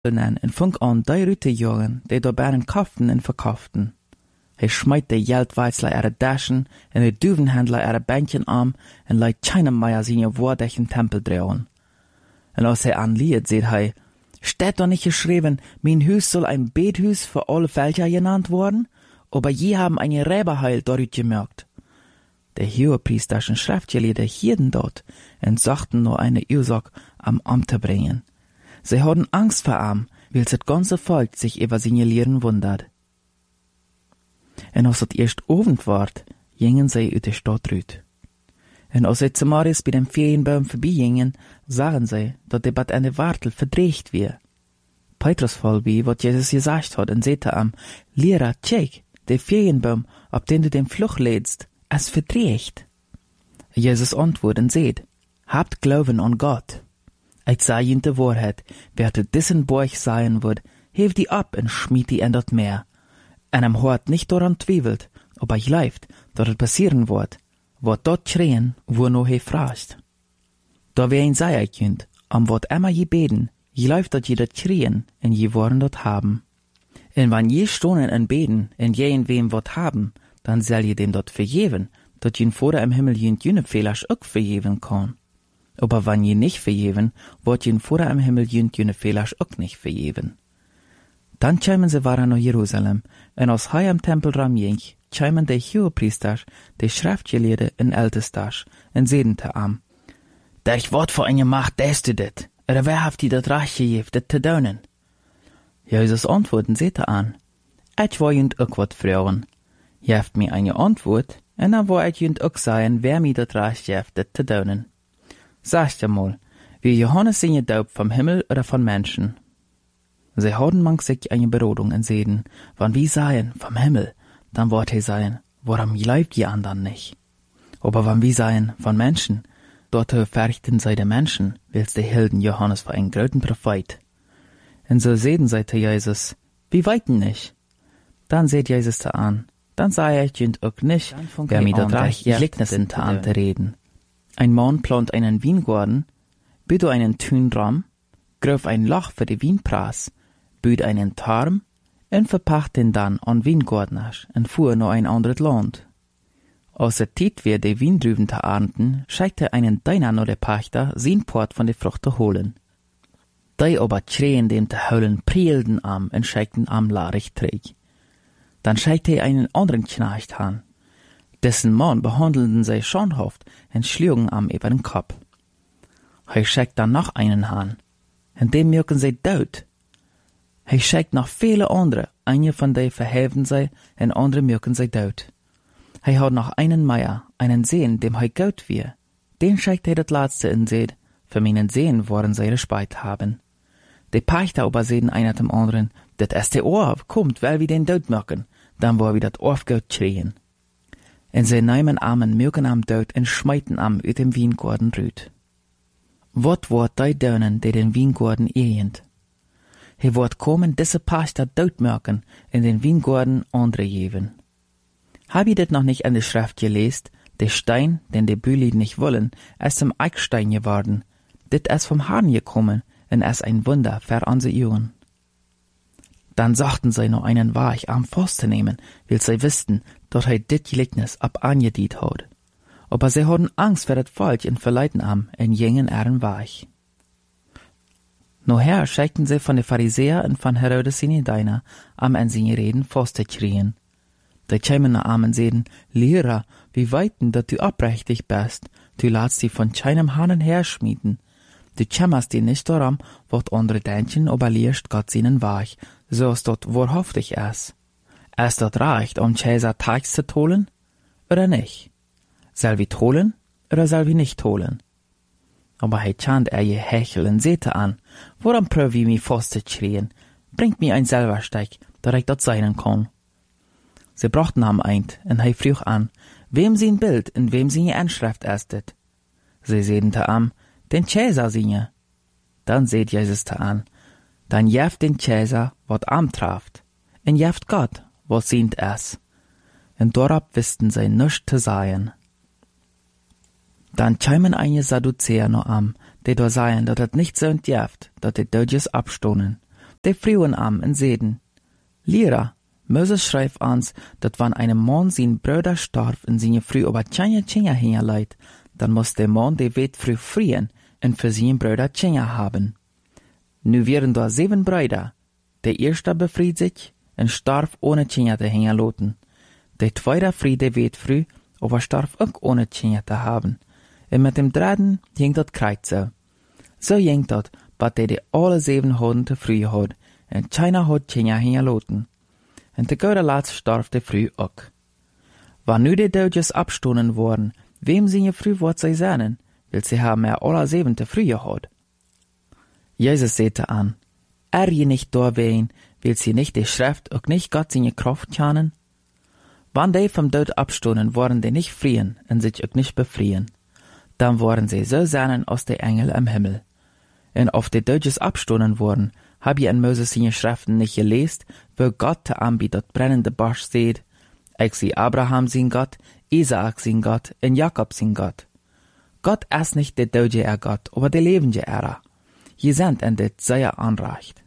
en funk an die Rute jagen, die door beren kaften en verkaften. Hij smijt de geldweitsler er daschen en de duvenhandler er bankjen aan en leidt China-Meier zijn woordigen tempel drehen. En als hij aanliet, zegt hij, steht doch nicht geschrieben, mein Hus soll ein Bethus für alle Völker genannt worden, aber je haben eine Räberheil dort gemerkt. Der hohepriesterschen Schriftgelehrte hielten dort und sagten nur eine Ursache am Amt zu bringen. Sie hatten Angst vor ihm, weil das ganze Volk sich über seine Lehren wundert. Und als het erst Abend ward, gingen sie uit de Stadt rüt. Und als sie zum Morgens bei dem Ferienbaum vorbeigingen, sahen sie, dass der Bad an der Wartel verdreht wir. Petrus voll wie, was Jesus gesagt hat, und sagte ihm, Lehrer, check, der Ferienbaum, auf den du den Fluch lädst, es verdreht. Jesus antwortet und sagt, habt Glauben an Gott. Ich sage ihnen die Wahrheit, wer zu diesen Borg sein wird, hebt die ab und schmied die in das Meer. En hem hat nicht daran zweifelt, ob glaubt, dass es passieren wird, wat dort schreien, wo noch he fragt. Da wer ihn sei könnt, am wat immer je beten, glaubt, dass je dat schreien, en je wollen dat haben. En wann je stonen en beten, en je in wem wat haben, dann soll je dem dat vergeben, dat je vor im Himmel jene Fehlers auch vergeben kann. Aber wann je nicht vergeben, wird je vor im Himmel jene Fehlers auch nicht vergeben. Dann kämen sie waren nach Jerusalem, und aus hei am Tempelraum ging, kämen die Hohepriesters, die Schriftgelehrte und Ältesters, und sehen te am. Durch wat für eine Macht däst du dit? Oder wer haft die dat Recht gegeben, dit te doen? Jesus antworten sehte an. Ich war jünd auch wat fragen. Je haft mir eine Antwort, und dann war ich jünd auch sagen, wer mir dat Recht gegeben, dit te doen. Sagt ja mal, wie Johannes sind gedaupt vom Himmel oder von Menschen? Sie hatten manch sich eine Berodung in Seden, wann wie seien vom Himmel, dann wort he seien, warum glaubt die anderen nicht? Aber wann wie seien von Menschen, dort verrichten sei der Menschen, willst die Helden Johannes für einen großen Prophet. Und so seden sei zu Jesus, wie weiten nicht? Dann seht Jesus da an, dann sei ich jünd auch nicht, wer mir das Reich Gleichnis in der Hand reden. Ein Mann plant einen Weingarten, büt einen Tünram, gröf ein Loch für die Weinpraß, büt einen Tarm und verpacht den dann an Weingärtners und fuhr noch ein anderes Land. Als der Zeit wir die Weindrüben zu ernten, schickte einen Deiner noch der Pachter sein Port von der Frucht zu holen. Die aber schreien dem zu holen, prielten am und schickten am laarig träg. Dann schickte er einen anderen Knecht an. Dessen Mann behandelten sie schandhaft und schlugen am über den Kopf. Er schickt dann noch einen an, und dem mögen sie tot. Er schickt noch viele andere, eine von denen verhelfen sie, und andere mögen sie tot. Er hat noch einen Meier, einen Sehen, dem er gut wir. Den schickt er das Letzte in seht, für meinen Sehen wollen sie Respeit haben. Die Pachter aber sehen einer dem anderen, das ist der Orf, kommt, weil wir den tot mögen, dann wo wir das Orf gut schreien. Und sie nehmen Armen, mögen am tot und schmeiten am ut dem Weingarten rüt. Wat wordt die deunen, die den Weingarten ehend? He wordt kommen, diese Pachter doodmerken in den Weingarten andere geben. Hab ich das noch nicht an der Schrift gelesen? Der Stein, den die Büli nicht wollen, ist zum Eichstein geworden. Dit ist vom Hahn gekommen, und ist ein Wunder für unsere Jungen. Dann sagten sie noch einen Weich am Forst zu nehmen, weil sie wussten, dass er dit Gleichnis ab angediet hat. Aber sie hatten Angst vor das Volk und verleiten am, und gingen ihren Weich. Noher schickten sie von den Pharisäer und von Herodes seine Diener, am an seine Reden festzukriegen. Die kämen nach am und sehen, Lehrer, wie weiten, dass du abrechtig bist, du lässt sie von keinem Hahn her schmieden. Du kämmerst dir nicht daran, wat andere denken, aber lehrst Gott seinen Weich, so als dort wahrhaftig ist. Ist dort reicht, um Cäsar Tags zu holen, oder nicht? Soll wir holen, oder soll wir nicht holen? Aber he chant je hechel und sehte an, woran pröv ich mich festzuschrien, bringt mir ein Silbersteig, dass ich dort sein kann. Sie brachten ham eint, und he frug an, wem sein Bild und wem seine Anschrift estet. Sie sehten am, den Cäsar singe. Dann seht Jesus an, dann jeft den Cäsar, wat am traft, und jeft Gott, was sehnt es. Und dorab wussten sie nichts zu sagen. Dann kämen einige Sadduzäer noch am, die da seien, dass das nicht so entjeft, dass die Dödjes abstonen, De Frauen am en seden, Lehrer, Moses schreibt uns, dat wann einem Mann sein Bruder starb und seine Frau über Tschenja hingeleit, dann muss der Mann de Wet früh frieren und für seinen Bruder Tschenja haben. Nu wären da 7 Brüder. Der erste befried sich und starb ohne Tschenja te hingelaten. Der zweite friede Wet früh, aber starb auch ohne Tschenja te haben. Und mit dem dritten ging dat Kreuz so. So ging dat, bat die alle 7 Hoden te früh had, und keiner hat Tschenja hingelaten. Und der gute Laatst starb de früh auch. Wann nu die Deutsches abstonen worden, wem sie früh wat sie sagen, weil sie haben alle 7 te früh gehad. Jesus sagte an, je nicht da wehen, will sie nicht die Schrift auch nicht Gott seine Kraft kennen? Wann die vom Tod abstonen, worden die nicht frieren und sich auch nicht befrieren, dann waren sie so sein als die Engel am Himmel. Und auf die Deutsches abstonen worden, hab ich in Moses seine Schriften nicht gelesen, wo Gott te anbietet dat brennende Bosch steht, ich sie Abraham sein Gott, Isaak sein Gott und Jakob sein Gott. Gott ist nicht der Deutsche Gott, aber der lebende Je sind en dit sehr anreicht.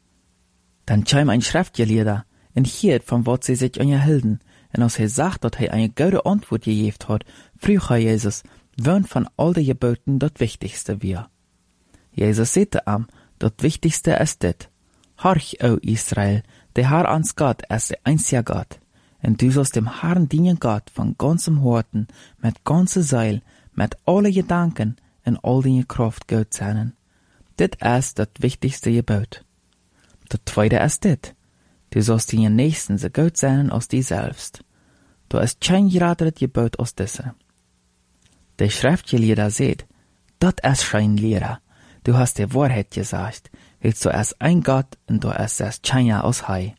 Dann kam ein Schriftgelehrter und hielt von wat sie sich unterhielten, und als sagt, dass eine gute Antwort gegeben hat, früh Jesus, wann von all den Geboten das Wichtigste wir. Jesus sagte am, das Wichtigste ist dit: Horch, o Israel, der Herr ans Gott ist der einzige Gott, und du sollst dem Herrn dienen Gott von ganzem Herzen, mit ganzer Seele, mit alle Gedanken und all deine Kraft Gott sein. Dit ist das wichtigste Gebot. Das zweite ist dit: Du sollst deinen Nächsten so gut sein als dich selbst. Da ist kein geraderes Gebot als diese. Der Schriftgelehrte sagt, das ist kein Lehrer. Du hast die Wahrheit gesagt, willst du erst ein Gott und du ist es keiner als Hei.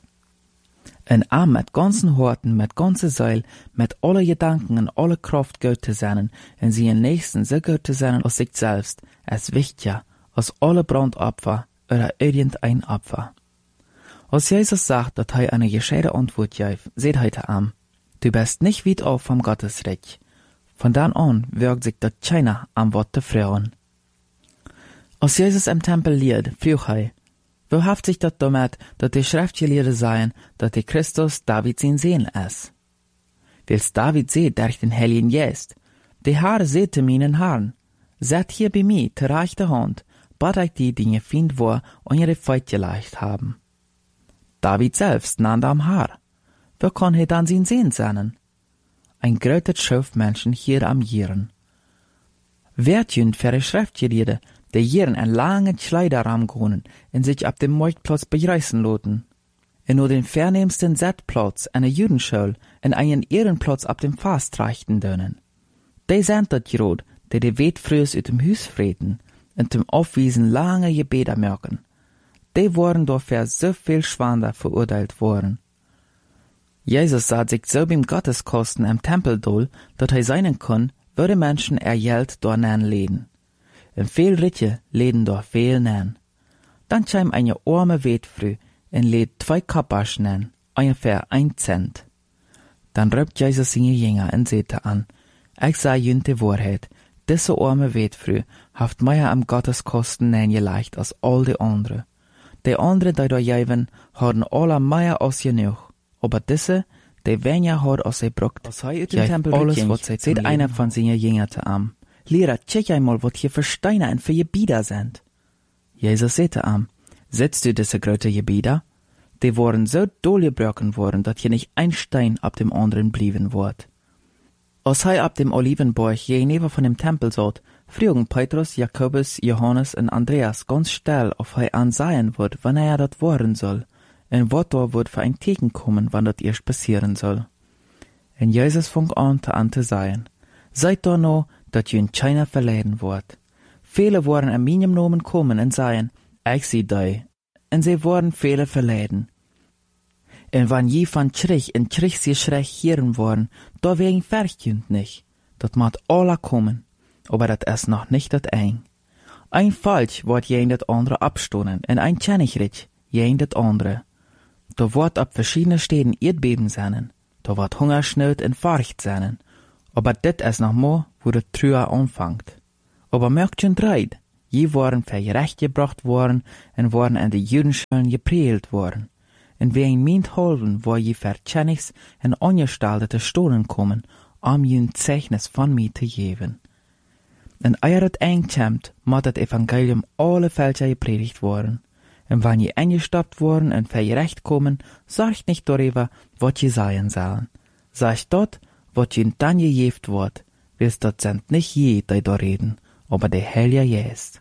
Ein Arm mit ganzen Horten, mit ganzer Seele, mit alle Gedanken und alle Kraft gut zu sein und seinen Nächsten so gut zu sein als sich selbst, ist wichtiger als alle Brandopfer oder irgendein Opfer. Als Jesus sagt, dass eine gescheite Antwort gibt, seht heute an, du bist nicht weit auf vom Gottesreich. Von dann an wirkt sich das keiner am Wort der Frauen. Als Jesus im Tempel lehrt, frug wo haft sich das damit, dass die Schriftgelehrten seien, dass der Christus David sein Sohn ist? Weil's David seht durch den Heiligen Geist, der Herr sagte meinen Herrn, seid hier bei mir, zur rechten Hand, bat ich die Dinge find wo und ihre Feit geleicht haben. David selbst nannte am Herr. Wo kann er dann sein Sohn sein? Ein größer Schöpfmenschen hier am Jieren. Wer tünt für die Schriftgelehrten, die Jieren einen langen Schleiderraum gehen und sich ab dem Marktplatz bereisen loten? Und nur den vernehmsten Settplatz einer Judenschule und einen Ehrenplatz ab dem Fast reichten dönen. Die sind das Jod, die Wet frühs aus dem Hus freten und zum Aufwiesen lange Gebete merken. Die waren dafür so viel Schwander verurteilt worden. Jesus sah sich so beim Gotteskosten im Tempel doll, dass er seinen kann, würde Menschen Geld dort leden. Und viel Ritche leden dort viel nähen. Dann kam eine arme Wetfrau und lädt 2 Koppasch nähen, ungefähr 1 Cent. Dann rübt Jesus seine Jünger und sagte an, ich sage jünt die Wahrheit, diese arme Wetfrau haft mehr am Gotteskosten nähen geleicht als all die anderen. Die anderen, die da geben, haben alle mehr als genug. Aber diese, die weniger hat als sie bruckt, gibt alles, was sie seht einer von seinen Jüngern am. Lehrer, check einmal, was hier für Steine und für Gebieter sind. Jesus sagte am, setzt du diese große Gebieter? Die waren so doll gebrochen worden, dass hier nicht ein Stein ab dem anderen blieben wird. Als er ab dem Olivenberg gegenüber von dem Tempel saß, frugen Petrus, Jakobus, Johannes und Andreas ganz still, ob er ansehen wird, wann er das worden soll, und was da wird für ein Teken kommen, wann das erst passieren soll. Und Jesus fing an zu sagen, seid da noch, dass jün keiner verleiden wird. Viele waren an meinem Namen kommen und sagen, ich sie dei, und sie wurden viele verleiden. Und wann je von Trich in Trich sie Schreck hören worden, da wegen verkünd nicht. Dat macht alle kommen, aber dat ist noch nicht dat ein. Ein Falsch wird jen dat andere abstonen, und ein Tschenigritsch jen dat andere. Da wird ab verschiedene Städten Erdbeben sein, da wird Hungersnot und Furcht sein. Aber dit ist noch mal, wo der Trüher anfängt. Aber merkt schon dreid, Je waren verrecht gebracht worden en waren in de Judenschulen gepreelt worden. En wie een meent holven, waar je verkennigs en ongestalde te stolen komen, om je een zeichnis van mij te geven. En eer het eindkomt, moet het evangelium alle velden gepredigt worden. En wanneer je ingestapt worden en verrecht komen, zorg niet darüber, wat je zeggen zullen. Zeg dat, wat je dan gegeven wordt, wils dat zijn niet je die daar reden, aber de Heilige Geest.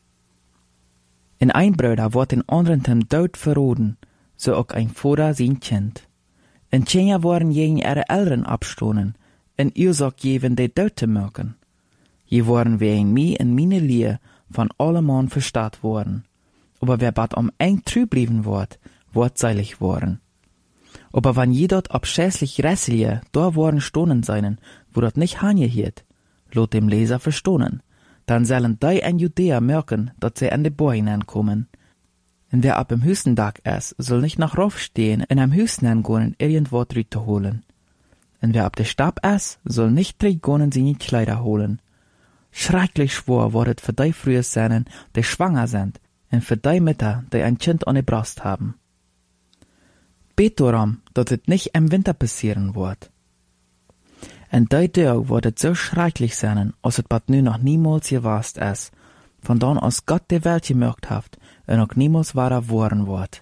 En een broeder wordt in anderen ten dood verroden, zo ook een vader zijn kind. En kinderen worden gegen ihre Eltern abstonen, en oorzaak geven de dood te maken. Je worden wegen mij en meine Leer van allemaan verstaat worden. Aber wer bad eng true blijven wordt seilig worden. Aber wann je dat abschäßlich Resselje da worden stonen seinen, wo dat nicht hangehiert, lot dem Leser verstonen, dann sollen die in Judäa merken, dat sie an de Bojen ankommen. En wer ab im höchsten Tag ist, soll nicht nach Rauf stehen und am höchsten angehen, irgendwo drüt zu holen. En wer ab der Stab ist, soll nicht gehen seine Kleider holen. Schrecklich schwor wordt für die früher seinen, die schwanger sind, en für die Mütter, die ein Kind an der Brust haben. Bet darum, dass es nicht im Winter passieren wird. En die Tag wird es so schrecklich sein, als es bad nu noch niemals gewast ist, von dann aus Gott die Welt gemacht hat und auch niemals wahrer worden wird.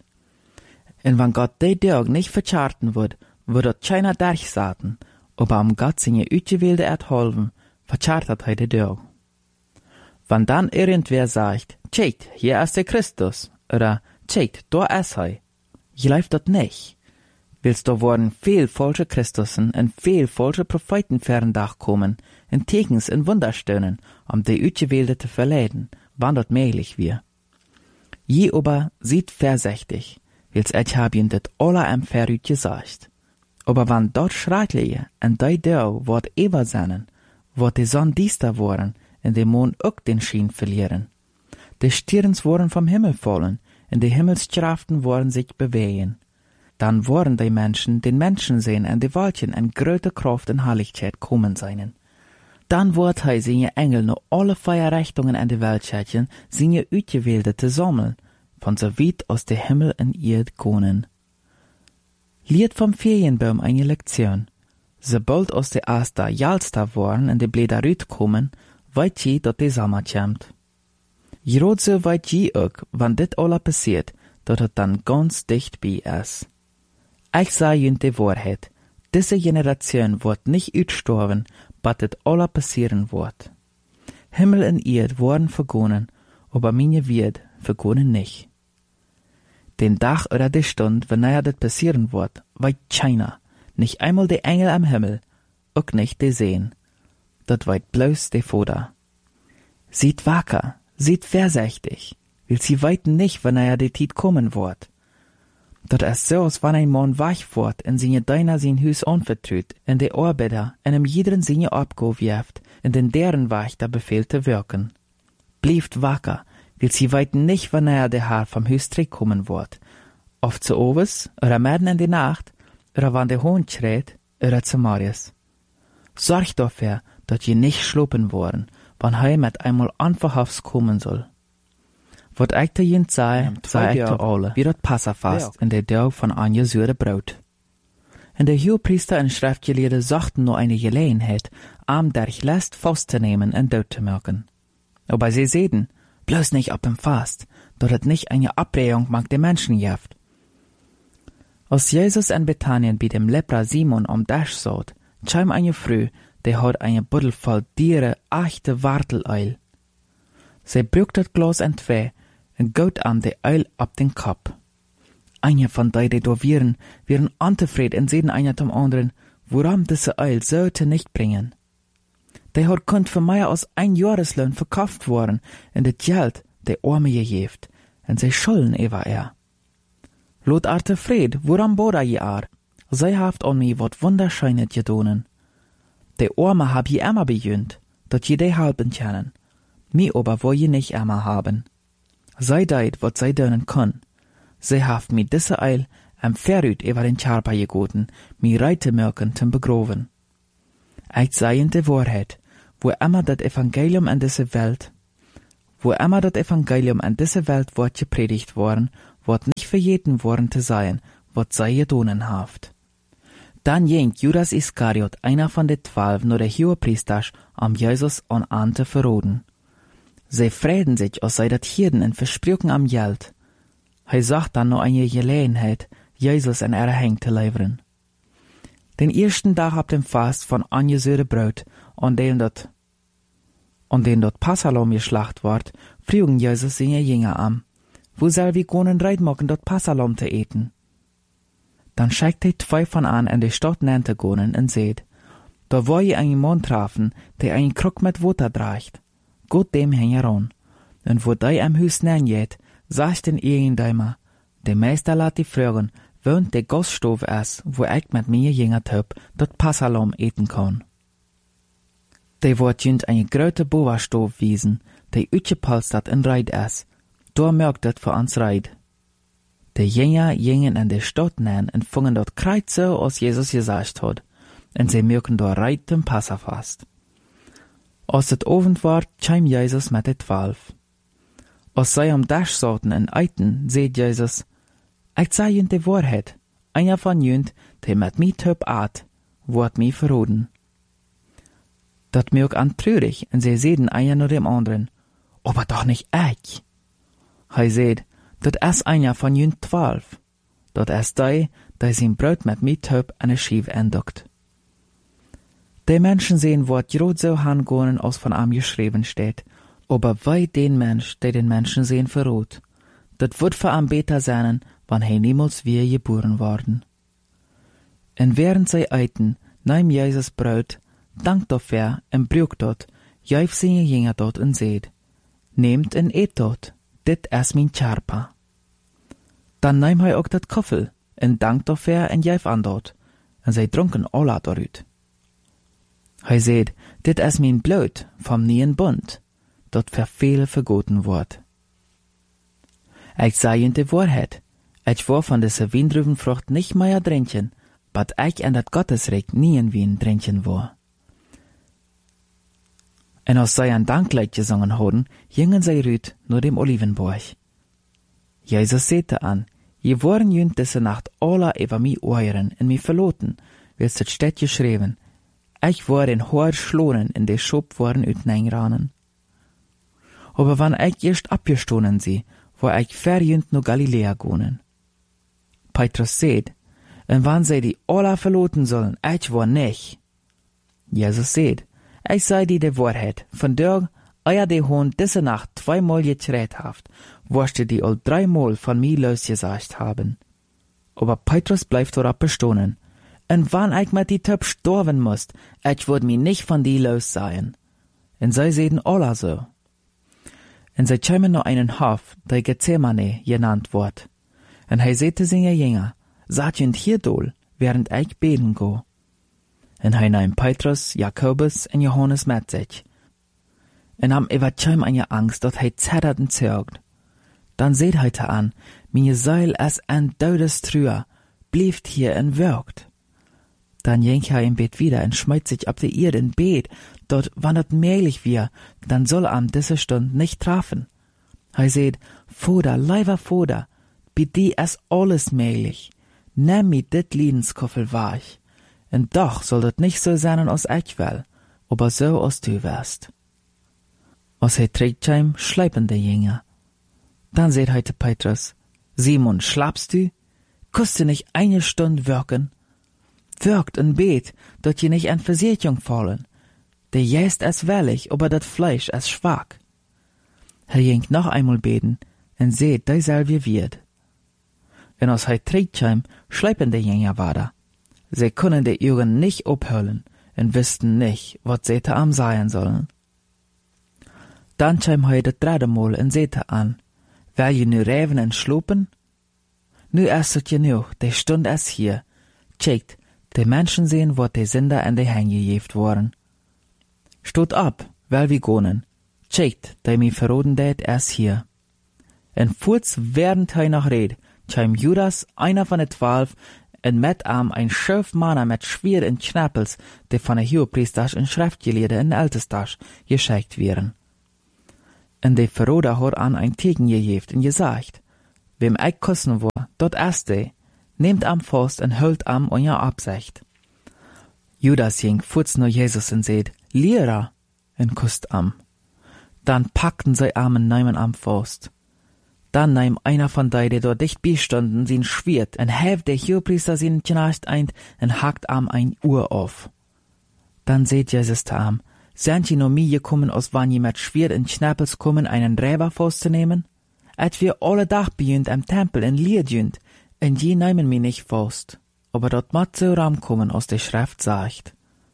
En wenn Gott die Tag nicht vercharten wird dort keiner durchsaten, aber am Gott seine Utgewählte erholfen, verchartet er die Tag. Wenn dann irgendwer sagt, tscheit, hier ist der Christus, oder tschait, da ist er, gleibt das nicht. Willst da worden viel falsche Christussen und viel falsche Propheten ferndag kommen, in Tekens und Wunderstönen, die Utgewählte zu verleiden, wann das möglich wir. Je aber sieht vorsichtig, wils ich hab ihn das alle am Verrüt gesagt. Aber wann dort schreckliche und die Tag wird eber sein, wird die Sonne diester worden, und der Mond auch den Schein verlieren. Die Stirns worden vom Himmel fallen, und die Himmelskraften worden sich bewegen. Dann worden die Menschen den Menschen sehen und die Wolken in größter Kraft und Herrlichkeit kommen seinen. Dann wird er seine Engel nur alle vier Richtungen an die Welt schicken, seine Utgewählte zu sammeln, von so weit aus der Himmel in Erd kommen. Lied vom Ferienbaum eine Lektion. Sobald aus der Aster Jalster worden und die Blätter rüt kommen, weit je, dat die Sommer kommt. Gerade so weit je auch, wann dit alle passiert, dat het dann ganz dicht bei ist. Ich sage Ihnen die Wahrheit, diese Generation wird nicht utstorben, bat dit alle passieren wird. Himmel und Erd worden vergonnen, aber meine wird vergonnen nicht. Den Tag oder die Stunde, wann das passieren wird, weit keiner, nicht einmal die Engel am Himmel, auch nicht die Seen. Dat weit bloß der Vater. Seid wacker, seid vorsichtig, will sie weiten nicht, wann die Zeit kommen wird. Dat ist so, als wenn ein Mann wach wird und seine Deiner sein Haus anvertraut, und die Arbeiter in einem jeden seine Abgabe wirft, und in deren Wach der Befehl zu wirken. Bleibt wacker, will sie weiten nicht, wann der Herr vom Haus kommen wird. Oft zu Oves, oder mitten in die Nacht, oder wann der Hund schreit, oder zu Marius. Sorgt dafür, dass je nicht schlupen worden, wann er mit einmal anverhafts kommen soll. Wat ich te jent sei ich te alle, wie dat Passafast in der Tag von Anja Süre Brot. Und der Hohepriester und Schriftgelehrte suchten nur eine Gelegenheit, der Last festzunehmen und dort zu merken. Aber sie sehen, bloß nicht ab dem Fast, dort het nicht eine Abregung mag der Menschen jaft. Als Jesus in Bethanien bei dem Lepra Simon Dash saut, kam eine Frau, die hat eine Buddel voll Diere, echte Warteleil. Sie brücht das Glas in zwei und gaut am die Eil ab den Kopf. Eine von die da wären unzufrieden und sehen einer zum anderen, warum diese Eil sollte nicht bringen. Die hat kund für mehr als ein Jahreslohn verkauft worden und das Geld der Arme gegeben, und sie schulden über Lot arte Fred, warum boda je sie haft an mir wat wunderschönes gedonen. Die Arme hab je immer bejönt, dat je die halben können. Mi aber wo je nicht immer haben. Sei deit, wat sei dönen kann. Sie haft mi diese Eil am Verrüt über den Charpa gegoten, mi reite merken zum begroven. Ich sei in die Wahrheit, wo immer das Evangelium in diese Welt, wo immer das Evangelium an dieser Welt wird gepredigt worden, wird nicht verjeten worden zu sein, was sei gedonen haft. Dann ging Judas Iskariot, einer von den 12, nur der Hohepriester, am Jesus an zu verroden. Sie freden sich, als sei das Hirden und versprüchen am Geld. Hij sagt dann noch eine Gelegenheit, Jesus in ihre Hände zu liefern. Den ersten Tag ab dem Fast von angesöhre Brot, an dem dort Passalom geschlacht ward, frügen Jesus seine Jünger an, wo soll wir können reit machen, dort Passalom zu eten? Dann schickt hij 2 von an in die Stadt nannte gonen und seht, da wo je einen Mann trafen, der einen Krug mit Wasser dracht. Gut dem häng heran. Und wo dei am Hus nenjet, sagt den Irgendeimer, der Meister lat die fragen, wohnt der Gaststove es, wo ich mit mir jünger töp, dort Passalom eten kann. Der wird jünd eine grote Boa-Stove wiesen, der utgepolstert in Reit es. Da merkt das für uns Reit. Die Jünger gingen in die Stadt nähen und fungen dort Kreuze, als Jesus gesagt hat, und sie merken dort Reit dem Passafast. Als het Abend war, kam Jesus mit den 12. Als sie am Tisch saßen und eiten, seht Jesus, ich sag jünd die Wahrheit, einer von jünd, der mit mir töp at, wird mir verroden. Dat merkt an traurig, und sie sehen einer nur dem anderen, aber doch nicht ich. Hij seht, dat is einer von jünd 12. Dat is die sein Brot mit mir töp an der Schief endokt. Die Menschen sehen, wat grad so hangonen, als von ihm geschrieben steht, aber wei den Mensch, der den Menschen sehen, verrot. Dat wird für am beter sein, wann er niemals wieder geboren worden. Und während sie eiten, nahm Jesus Brot, dankt dafür und brügt dort, jäuf seine Jünger dort und seht, nehmt und eet dort, dit is mein Charpa. Dann nahm er auch dat Koffel, und dankt dafür und jäuf an dort, und sie trunken alle dorüt. Hij seht, dit is mein Blut vom neuen Bund, dat für viele vergoten wordt. Ich sag ihnen die Wahrheit, ich war von dieser Windrübenfrucht nicht mehr trinken, but ich in dat Gottesreich nie in Wien trinken war. Und als sie ein Danklied gesungen hatten, gingen sie rüt nur dem Olivenberg. Jesus sagte an, je waren jünd diese Nacht alle über mi Euren und mi verloten, wird es steht geschrieben, ich war in hoher Schlonen in de Schub waren utneingranen. Aber wann ich erst abgestohlen sie, war ich verjünd no Galiläa gonen. Petrus seht, und wann sie die alle verloten sollen, ich war nicht. Jesus seht, ich sei die Wahrheit, von der, euer die Hund diese Nacht 2-mal getret haft, wirst die all 3-mal von mir losgesagt haben. Aber Petrus bleibt dort bestohlen. Und wann ich mit die Töp storven musst, ich würd mi nicht von die los sein. Und sie sehen alle so. Und sie kämen noch einen Hof, der Gethsemane genannt wird. Und er sagte seine Jünger, seid jünd hier dol, während ich beten go. Und er nahm Petrus, Jakobus und Johannes mit sich. Und am überkäm eine Angst, dass er zettert und zögt. Dann seht heute an, meine Seil ist ein Todestrühr, blieft hier und wirkt. Dann ging er im Bett wieder und schmeißt sich ab der Erde in Bett, dort wann het möglich wir, dann soll am diese Stunde nicht treffen. Er seht, Vater, lieber Vater, bei dir ist alles möglich. Nimm mir dit Liedenskoffel wahr. Und doch soll das nicht so sein, als ich will, aber so, als du wärst. Als er trägt heim, schleipen die Jünger. Dann seht heute Petrus, Simon, schlafst du? Kannst du nicht eine Stunde wirken? Wirkt und bet, dort je nicht in Versicherung fallen. Der Geist ist wellig, aber das Fleisch ist schwach. Er ging noch einmal beten, und seht, derselbe wird. Und als er trägt heim, schleipen die Jünger weiter. Sie können die Augen nicht abhören und wussten nicht, was sie da am sein sollen. Dann kam er das 3. Mal und sagte an, will je nu reven und schlupen? Nu ist es genug, die Stunde ist hier. Checkt, die Menschen sehen, was die Sünder an die Hände gejeft worden. Stut ab, weil wir gonen. Checkt, die mi verroden det ist hier. Und kurz während er noch red, kam Judas, einer von den 12, und mit ihm ein Schöfmanner mit Schwier und Knappels, die von der Hohepriester und Schriftgelehrten in Ältestasch geschickt wären. En de Verroder hat an ein Tegen gegeven en gesagt, wem ik kussen war, dort erst de, nehmt am vast en hult am on ja Absicht. Judas ging furz nur Jesus en seht, Lehrer, en kusst am. Dann packten sie Armen neimen am Faust. Dann nahm einer von die dort dicht bestunden, sein Schwert, en heft der Hohepriester sein Knecht ein, en hackt am ein Uhr auf. Dann seht Jesus am, sind je noch mir gekommen, aus wann je mit Schwert en Schnäppels kommen, einen Räber festzunehmen? Et wir alle Dach bejünd am Tempel en Lied jünd, en je neimen mi nicht fast, aber dort mat so ramkommen, aus der Schrift sagt.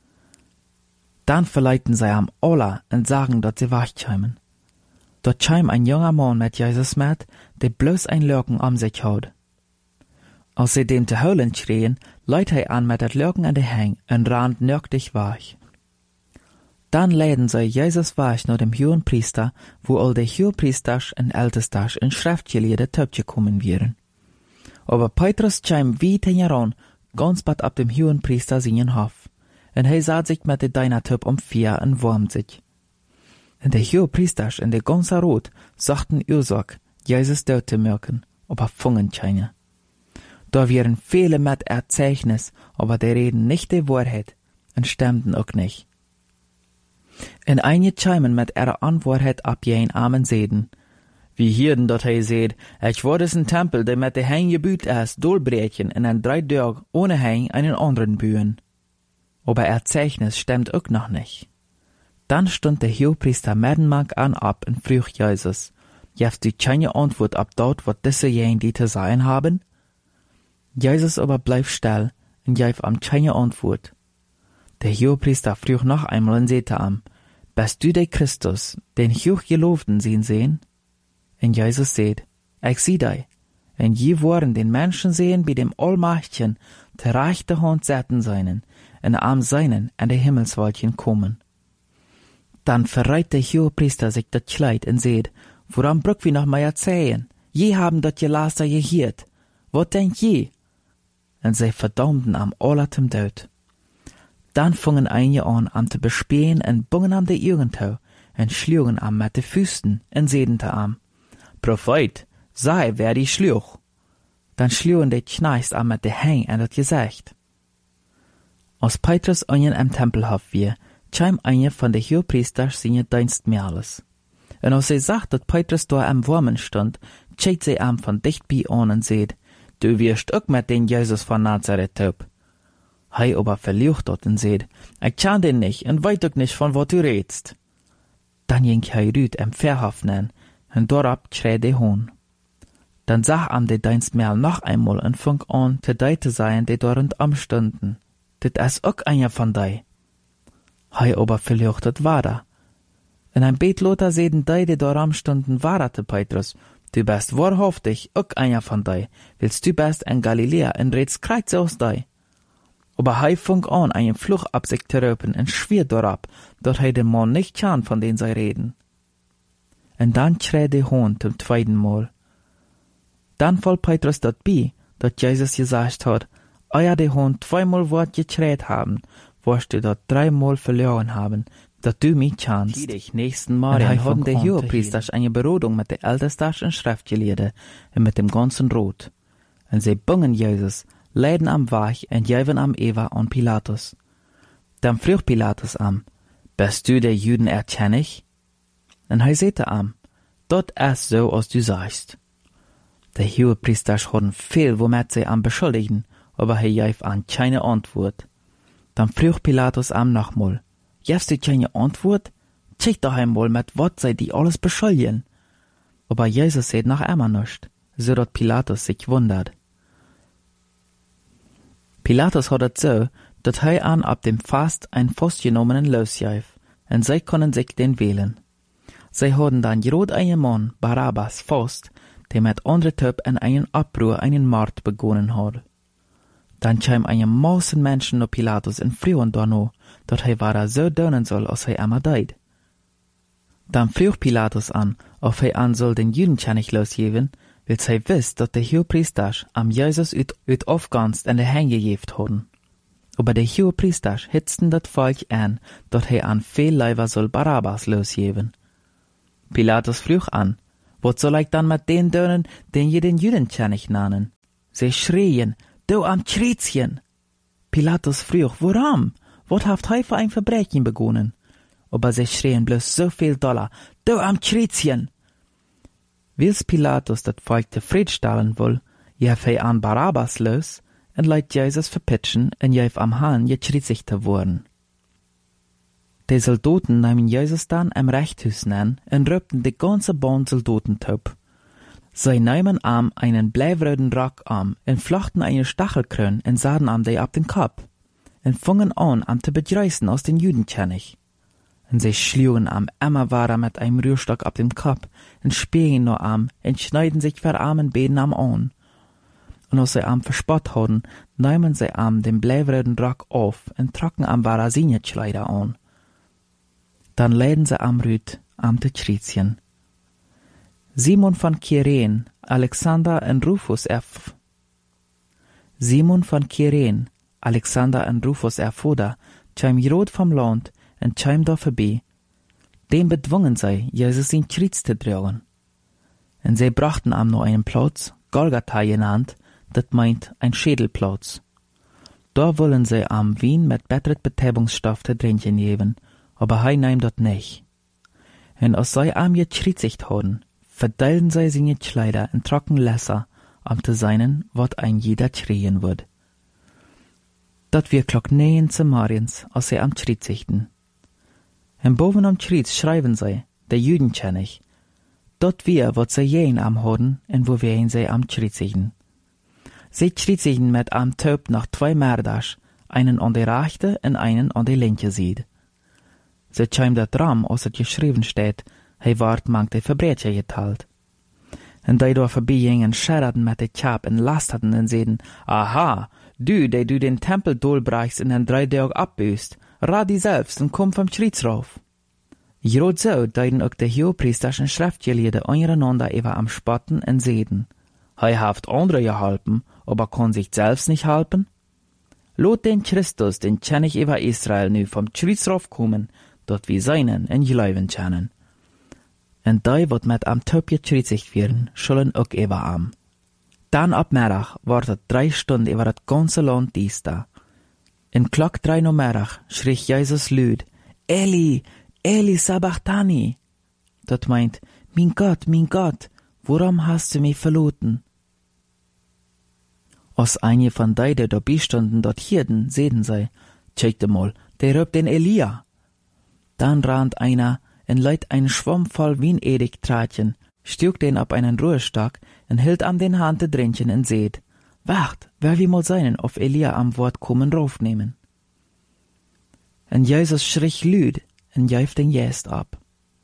Dann verleiten sie am alle und sagen, dass sie wachcheimen. Dort scheim ein junger Mann mit Jesus mit, der bloß ein Lürken am sich haut. Als sie dem zu heulen schrien, leit er an mit dat Lürken an de Hang und rannt nöchtig wach. Dann leiden sie Jesus wach nach dem hohen Priester, wo all de Hohepriesters und Ältesters in Schriftgelehrte Töpfchen kommen wären. Aber Petrus scheim wie heran, ganz bad ab dem hohen Priester seinen Hof. En hij zat zich met de Deinertüp vier en warmt sich. En de Hohepriesters en de ganze Rot sagten Ursache, Jesus dood te merken, aber fungen keine. Da wären viele mit Erzeichnis, aber die reden nicht die Wahrheit und stimmten auch nicht. En einige scheimen mit ihrer Antwortheit ab jen Amen seden. Wie hierden dort hij seht, ich war des ein Tempel, der mit de Hein gebüht ist, dolbrechen en en 3 Tag ohne Hein einen anderen bühen. Aber Erzeichnis stimmt auch noch nicht. Dann stund der Hohepriester Merdenmark an ab und frug Jesus, jefst du keine Antwort ab dort, wat diese jen die zu sein haben? Jesus aber bleib still und jef am keine Antwort. Der Hohepriester frug noch einmal und sehte am, bist du der Christus, den Hochgelobten sehen? Und Jesus seht, ich sieh dich, und je wollen den Menschen sehen, bei dem Allmächtigen, der rechte Hand setzen seinen, en am seinen an de Himmelswolken kommen. Dann verreit der Hohepriester sich dat Kleid und seht, woran brück wie noch mal erzählen? Je haben dat Gelaster gehiert. Wat denk je? Und sie verdammten am allertem Tod. Dann fungen einige an, am te bespähen und bungen am de Irgendau und schlugen am mit de Füßen und sedente am. Prophet, sei wer die schluch. Dann schlugen de Kneist am mit de Hang an dat Gesicht. Als Petrus einen am Tempelhof wir, scheim eine von de Hohepriesters seine Dienstmädels. Und als sie sagt, dass Petrus da am Wurmen stand, schaut sie am von dicht bei an und seht, du wirst auch mit den Jesus von Nazareth taub. Hei aber verliucht dort und seht, ich kann den nicht und weit auch nicht von wat du redst. Dann ging hei rüt am Verhof nen, und dorab schrei de Hohn. Dann sah am de Dienstmädel noch einmal und fang an, te dei zu sein, die dort am stunden. Dit is ook einer von dei. Hei aber verliuchtet war da. In ein Betloter sehen dei, die daram stunden, warate Petrus, du bist wahrhaftig ook einer von dei, willst du bist in Galiläa und redst kreuz aus dei. Aber hei fang an, einen Fluch ab sich zu röpen und schwier dorab, dort hei den Mann nicht kann, von den sie reden. Und dann schrei de Hohn zum 2. Mal. Dann fall Petrus dort bei, dort Jesus gesagt hat, euer de Hohn 2-mal Wort geschreit haben, wirst du dort 3-mal verloren haben, dass du mich kannst. Nächsten Mal haben der Hohepriester eine Berodung mit der Ältesten und Schriftgelehrten und mit dem ganzen Rot. Und sie bungen Jesus, leiden am Wach und jäven am Eva und Pilatus. Dann frug Pilatus am, bist du der Juden erkennig? Und er sagte am, dort ist so, als du sagst. Der Hohepriester hatten viel, womit sie am beschuldigen, aber er gab an keine Antwort. Dann frug Pilatus am nochmal, gibst du keine Antwort? Check doch einmal, mit wat sei die alles beschuldigen. Aber Jesus sagt noch immer nicht, so dass Pilatus sich wundert. Pilatus hat es so, dass er an ab dem Fast ein festgenommenen losgab, und sie können sich den wählen. Sie haben dann gerot einen Mann, Barabbas, fast, der mit anderen Typ in einen Abbruch einen Mord begonnen hat. Dann kam eine Massen Menschen nach Pilatus in Frühen danach, dass er war so dönen soll, als er immer deid. Dann frug Pilatus an, ob er an soll den Juden nicht losgeben, weil sie wisst, dass der Hohepriester am Jesus ut aufganst in der Hänge gegeben haben. Aber der Hohepriester hitzten das Volk an, dass er an viel Leiber soll Barabbas losgeben. Pilatus frug an, wat soll ich dann mit den doen, den je den Judenkönig nannen? Sie schrien, du am Schritzchen! Pilatus frug, warum? Wat haft hij für ein Verbrechen begonnen? Aber sie schrien bloß so viel doller, du am Schritzchen! Wils Pilatus dat Volk zufriedenstellen will, jef hij an Barabbas los en leit Jesus verpitschen en jef am Hahn gekritzigt worden. Die Soldaten nahmen Jesus dann am Rechtshus an en röpten die ganze Band Soldaten top. Sie nahmen am einen bleiwroten Rock am en flochten eine Stachelkrön en sahen am die ab den Kopf en fungen an am te bedreißen aus den Judenkönig. En sie schlugen am Emmerwahrer mit einem Rührstock ab dem Kopf en spielen nur am en schneiden sich für armen Beden am an. Und als sie am verspott hadden, nahmen sie am den bleiwroten Rock auf en trocken am Warasinjetkleider an. Dann leiden sie am Rüt am te Schritzchen. Simon von Kyrene, Alexander en Rufus erfoder, tschem Jerod vom Land en tschem da vorbei. Dem bedwungen sie, Jesus in Schritz zu tragen. En sie brachten am noch einen Platz, Golgatha genannt, dat meint ein Schädelplatz. Da wollen sie am Wien mit betteret Betäubungsstoff zu trinken geben, aber hei nahm dat nicht. En als sie am gekritzigt hadden, verdeilten sie seine Kleider in trocken Lässer, am zu seinen, wat ein jeder schreien wird. Dat wir klock 9 Morgens, als sie am kritzigten. En boven am Schritz schreiben sie, der Judenkönig, dat wir, wat sie jen am hadden, en wo wir ihn sie am kritzigten. Sie kritzigten mit am Töp nach 2 Mördasch, einen an die rechte en einen an die linke Seite. Sie schämt dat Ram, als het geschrieben steht, hij ward mank de Verbrecher geteilt. En die da vorbeigingen, scherrten mit de Kap en lasterten en zeiden, aha, du den Tempel dolbrechst en den 3 Tag abbüßt, rad die selbst en kom vom Schritz rauf. Jrod so deiden ook de Hohepriesters en Schriftgelehrten untereinander über am Spotten en zeiden, hij haft andere geholpen, aber kann sich selbst nicht helpen? Lot den Christus, den König über Israel, nu vom Schritz raufkommen, dat wie seinen en geloven kennen. En die wat met am Töp gekritzigt werden, schullen ook über am. Dan ab Mittag wordt het 3 Stunden über het ganze Land diesta. In klok 3 Uhr middag schrie Jesus luid, Eli, Eli sabachthani. Dat meint, mein Gott, warum hast du mich verloren? Als einige von die dabei stunden dort hierden, sehen sie, checkte mal, der röpt den Elia. Dann rannt einer en leiht einen Schwamm voll Wien-Edik-Tratchen, stürkt den ab einen Ruhestock en hielt am den Hand te drinchen en seht, wacht, wer wie mal seinen auf Elia am Wort kommen raufnehmen. En Jesus schrie lüd en jäuft den Jäst ab.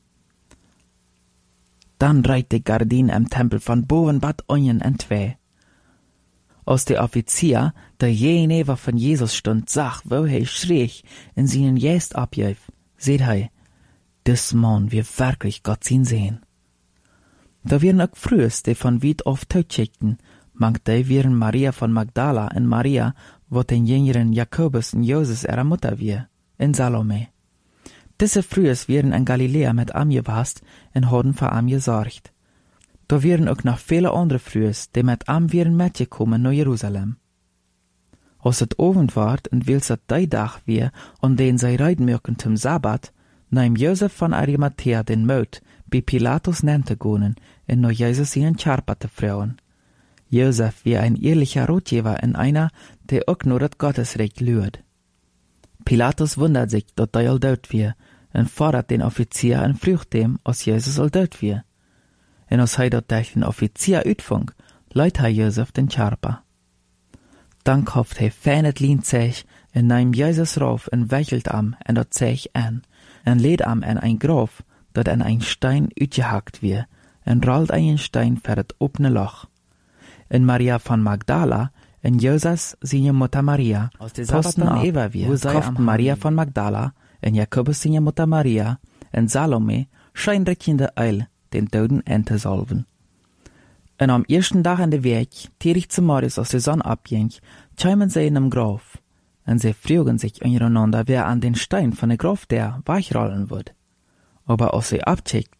Dann reit die Gardine am Tempel von boven bad onjen en 2. Als der Offizier, der jenever von Jesus stund, sag, wo hij schrie en seinen Jäst abjäuf, seht hij, des Mann wir wirklich Gott zien sehen. Da wären auch frühest, die von weit auf Tod schickten, manch die wären Maria von Magdala en Maria, wo den jüngeren Jakobus en Joses ihre Mutter wir, en Salome. Diese frühest wären in Galiläa mit am gewast en hadden für am gesorgt. Da wären auch noch viele andere frühest, die mit am wären mitgekommen nach Jerusalem. Als het Abend ward en wils het die Dag weer, an den zij reiden möchten zum Sabbat, nahm Josef von Arimathea den Mut, bei Pilatus nannte gonen, en nach Jesus seinen Charpa te frauen. Josef wie ein ehrlicher Ratgeber en einer, der auch nur das Gottesrecht lürt. Pilatus wundert sich, dat hij al dood wie, en fordert den Offizier en frucht dem, als Jesus al dood wie. En als hij dat durch den Offizier uitvong, leidt hij Josef den Charpa. Dan kauft hij fijn het lienzeeg en neemt Jesus rauf en wechelt am en dat zeeg aan, en leed am en ein Graf, dat an ein Stein uitgehakt wie, en rollt einen Stein voor het opene loch. En Maria van Magdala en Joses seine Mutter Maria, posten an Eva wie, kauften Maria van Magdala en Jakobus seine Mutter Maria en Salome scheinrecht in de Eil den Toten ente salven. En am ersten Tag an de Weg, tierig zum Morgens als de Sonne abging, kämen sie in dem Graf, en sie fragen sich untereinander, wer an den Stein von der Graf der weichrollen wird. Aber als sie abcheckten,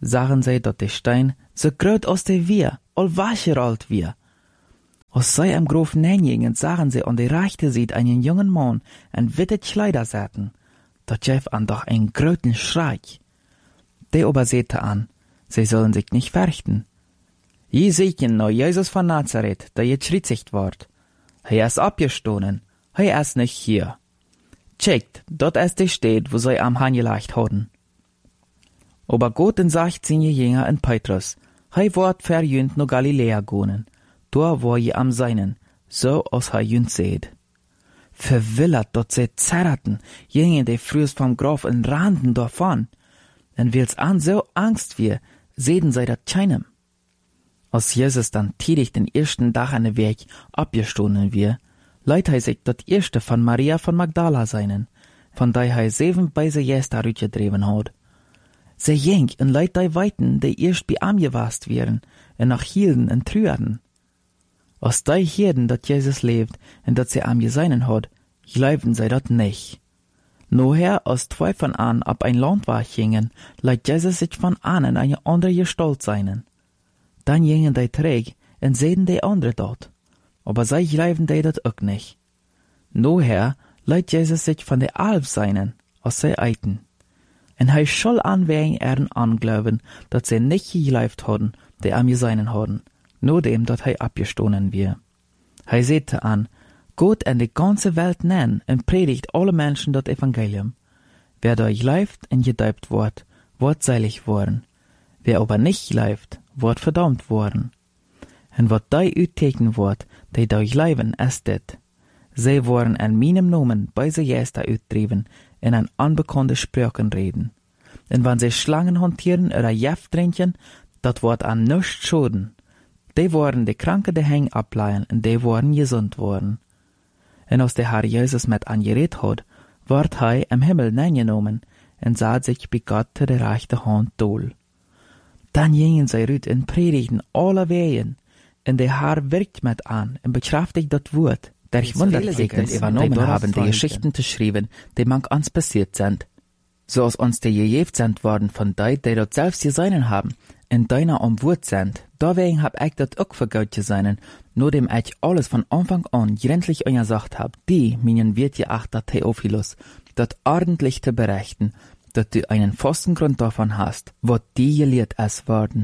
sagen sie, dat de Stein so groot als de wir, al wascher alt wir. Als zij am Grof neingingen, sagen sie an de rechte Seite einen jungen Mann en witte Kleider zetten. Dat gaf an doch ein groten Schrei. De aber sehte an, sie sollen sich nicht fürchten. Je sehen no Jesus von Nazareth, der geschritzigt ward. Hij ist abgestohlen, hij ist nicht hier. Checkt, dort ist de steht, wo sie am angelegt hadden. Aber Gott sagt seine Jünger in Petrus, hij ward verjünt no Galiläa gonen, da war je am seinen, so als hij jünt seht. Verwillert dort sie zerrten, jingen de frühs vom Graf in Randen davon, en wils an so Angst wir, sehen sie dat keinem. Als Jesus dann tätig den ersten Tag an den Weg abgestohlen wir, leiht hij sich dat erste von Maria von Magdala seinen, von der hij 7 Beise Jäster rütgedreven hat. Sie jeng en leiht die Weiten, die erst bei am gewast wären, en nach hielden en trüerden. Als die Hirden, dat Jesus lebt, en dat sie am geseinen hat, glauben sie dat nicht. Noher, als 2 von an ab ein Land war gingen, leiht Jesus sich von an in eine andere Gestalt seinen. Dann gingen die träg en sehen die andere dort. Aber sie glauben die dat auch nicht. Noher leiht Jesus sich von der Alf seinen, als sie eiten. En hij soll aanwegen eren anglauben, dat sie nicht geglaubt hadden, die am geseinen hadden, nur dem, dat hij abgestohlen wir. Hij sehte an, Gott en de ganze Welt nennen en predigt alle Menschen dat Evangelium. Wer da glaubt en gedeupt wordt selig worden. Wer aber nicht glaubt, wordt verdammt worden. En wat die uitteken wordt, die da glauben, ist dit. Sie worden en meinem Nomen bei se Jäster uitdreven en an unbekannte Sprachen reden. En wann sie Schlangen hantieren oder Jef trinken, dat wordt an nichts schoden. Die worden de Kranke de Heng ableihen en die worden gesund worden. En als der Herr Jesus met angeredet hat, wordt hij im Himmel neingenomen en sah sich bei Gott te de rechte Hand dol. Dann gingen sie rüt en predigten alle wegen, en der Herr wirkt met an en bekraftigt dat Wort. Der Wundertägend übernommen haben, die Geschichten zu schreiben, die manch uns passiert sind. So als uns die gejeft sind worden von die dort selbst geseinen haben, in deiner Wort sind, deswegen hab ich dat auch für Gott geseinen, nur dem ich alles von Anfang an gründlich gesagt hab, die, meinen wird geachter Theophilus, dat ordentlich zu berichten, dat du einen festen Grund davon hast, wo die gelehrt es worden.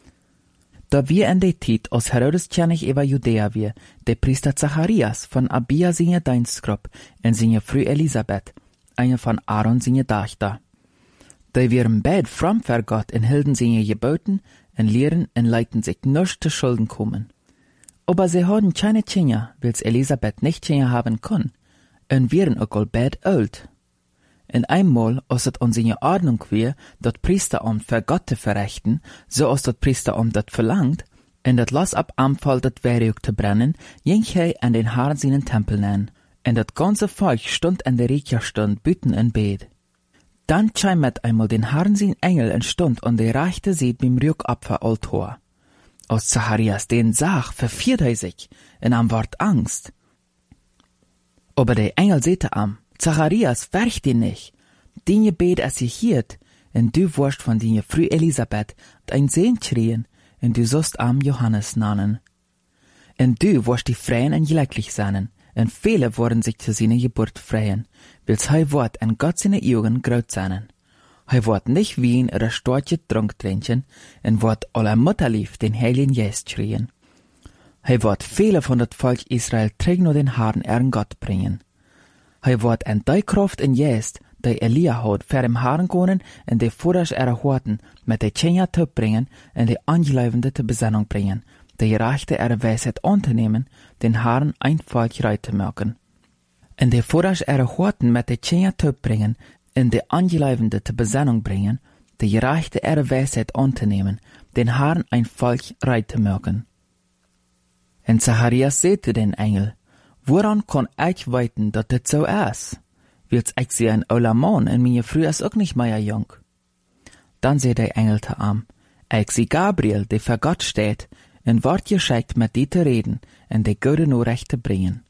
Da wir in der Zeit, als Herodes König über Judäa wir, der Priester Zacharias von Abia seine Dienstgruppe und seine Frau Elisabeth, eine von Aaron seine Tochter. Die wären beid fromm für Gott und hielten seine Geboten und lehren und leiten sich nicht zu Schulden kommen. Aber sie hatten keine Kinder, weil's Elisabeth nicht Kinder haben kann, und wären auch all beid alt. In einmal, als es an seine Ordnung war, dat Priesteramt für Gott zu verrichten, so als dat Priesteramt dat verlangt, und dat las ab Anfall dat Werk zu brennen, ging hij an den Herrn seinen Tempel nennen, und dat ganze Volk stund an der Rekiastund büten in Bet. Dann kam mit einmal den Herrn sein Engel und stund an der rechte Seite beim Rückopferaltar. Als Zacharias den sah, verfiert er sich, und am ward Angst. Aber der Engel sehte am, Zacharias, fürcht dich nicht. Den Gebet es hielt, und du wirst von deiner Frau Elisabeth ein Sehn kriegen, und du sollst am Johannes nennen. Und du wirst die freien und glücklich sein, und viele werden sich zu seiner Geburt freuen, weil's hij wird an Gott seine Augen groß sein. Hij wird nicht Wein oder starke Trunk trinken, und wird aller Mutterlieb den Heiligen Geist kriegen. Hij wird viele von das Volk Israel trägen nur den Herrn ihren Gott bringen. Hij wordt en die Kraft in Geest, die Elia hat, für dem Herrn konen en die Vorrasch erhoorten, mit die Kinder zu bringen en die Angeleibende zur Besinnung bringen, die Rechte ihre Weisheit anzunehmen, den Herrn ein Volk reich zu machen. En die Vorrasch erhoorten, mit die Kinder zu bringen en die Angeleibende zur Besinnung bringen, die Rechte ihre Weisheit anzunehmen, den Herrn ein Volk reich zu machen. En Zacharias sagte den Engel, woran kann ich weiten, dat dit so ist? Weil's ich sie ein ouder Mann und meine Frau ist auch nicht mehr jung. Dann seh der Engel zu am, ich sie Gabriel, der für Gott steht, und ward geschickt mit die zu reden und die gute Nachricht zu bringen.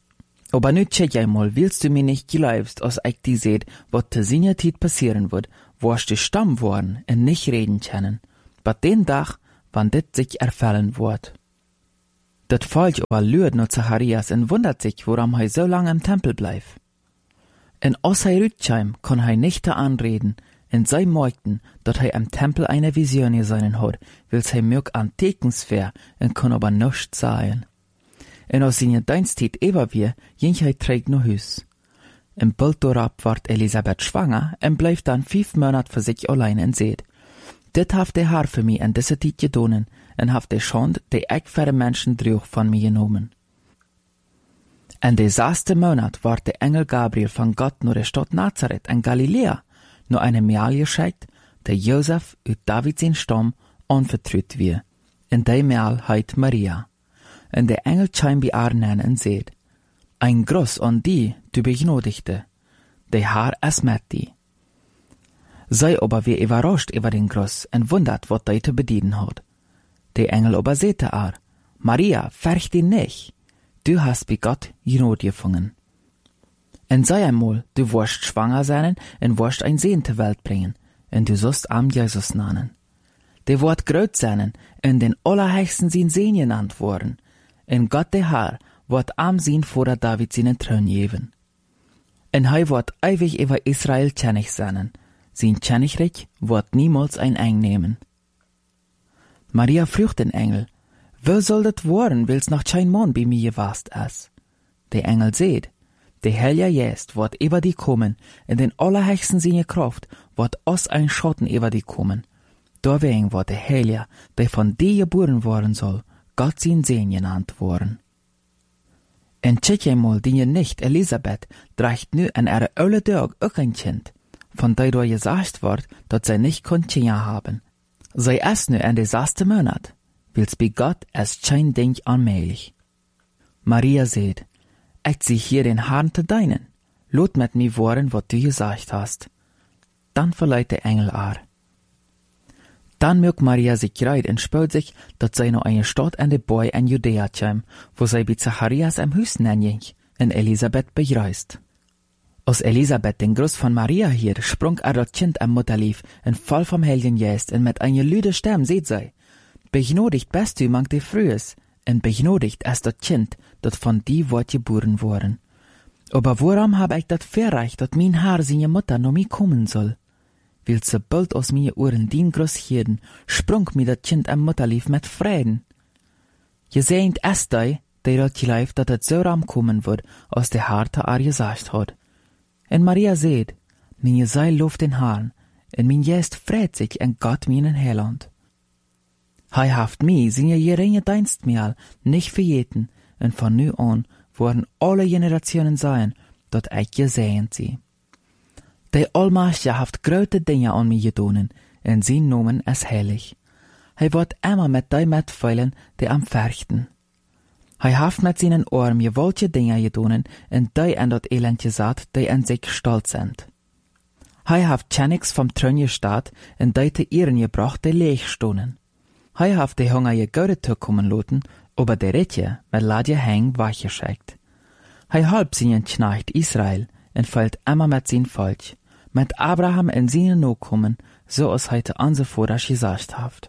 Aber nu check einmal, willst du mir nicht glaubst, als ich die seht, was zu seiner Zeit passieren wird, warst die Stamm worden en nicht reden können, but den Tag, wann dit sich erfällen wird. Dat Volk aber lürt nur Zacharias en wundert sich, warum er so lange im Tempel bleibt. En als er rütschheim, kann er nicht anreden, en sei möchten, dat er im Tempel eine Vision gesehen hat, will er mög an Tekensfair en kann aber nichts sagen. En als seine Dienstzeit eber wie, ging er trägt nach Hus. Im Bild dorab ward Elisabeth schwanger en bleibt dann 5 Monate für sich allein en seht. Dit haft der Haar für mich en diese Zeit gedonen, en haft der Schand, die ich für den Menschen drüch von mir genommen. En der 6. Monat ward der Engel Gabriel von Gott nur der Stadt Nazareth in Galiläa, nur eine Mail geschickt, der Josef uit Davids in Stamm anvertraut wie. En die Mail heit Maria. En der Engel scheint bei Arnen en seht, ein Gruß an die, du begnadigte, der Herr es mit die. Sei aber wie überrascht über den Gruß en wundert, was die zu bedienen hat. Der Engel aber sehte Maria, fürcht dich nicht, du hast bei Gott Gnade gefunden. En sei einmal, du wirst schwanger sein en wirst ein Sehen zur Welt bringen, en du sollst am Jesus nennen. Der wird groß sein en den Allerhöchsten sein Sehen genannt worden, en Gott der Herr wird am Sehen vor der David seinen Thron geben. En er wird ewig über Israel König sein, sein Königreich wird niemals ein Eng nehmen. Maria fragt den Engel, wo soll das werden, will's noch kein Mann bei mir gewast ist? Der Engel seht, der Heilige Geist wird über die kommen, in den Allerhöchsten seine Kraft wird aus ein Schatten über die kommen. Deswegen wird der Heilige, der von dir geboren worden soll, Gott sein Sehen genannt worden. En tschech einmal die nicht Elisabeth dreigt nu an ihre olle Tag auch ein Kind, von der da gesagt wird, dass sie nicht Kinder haben. Sie ist nu in der 6. Monat, will's bei Gott es kein Ding allmählich. Maria seht, ich zieh hier den Herrn zu deinen, lot mit mir worden, was du gesagt hast. Dann verleiht der Engel Dann mögt Maria sich greit und spürt sich, dass sie noch eine Stadt an der Boy in Judäa käm, wo sie bei Zacharias am Hüsten ging, und Elisabeth begrüßt. Als Elisabeth den Gruß von Maria hielt, sprung das Kind am Mutterlief, und voll vom Heiligen Geist, und mit einer lüde Stimme seht sie, begnadigt bist du mank der Frühes, und begnadigt ist das Kind, das von dir wird geboren worden. Aber warum hab ich das verreicht, dass mein Herr seine Mutter noch mir kommen soll? Will sobald aus mir Ohren den Gruß hielten, sprung mir das Kind am Mutterlief mit Frieden. Je sehnt es die dort lief, dass es so ram kommen wird, aus der Harte gesagt hat. En Maria seht, meine Seil loft den Herrn, en mein Geist freut sich en Gott meinen Heiland. Hei haft mi, seine geringe Dienstmehl, nicht verjeten, en von nu an worden alle Generationen sein, dat ich gesehen sie. Der Allmächtige haft große Dinge an mir gedonen, en sein Nomen ist heilig. Hij wird immer mit die mitfeilen, die am fürchten. Hij haft mit seinen Ohren gewollte Dinge gedonen, en die an dat Elend gesagt, die an sich stolz sind. Hij haft Tschenix vom Thron gestaat, en die te Ehren gebracht, die leeg stonen. Hij haft die Hunger gegeuret kommen loten, aber der Ritje mit Ladje heng wachgeschickt. Hij halb seinen Knecht Israel, en fällt immer mit sein Volk, mit Abraham in seine Nachkommen, so als heute anse Vater gesagt haft.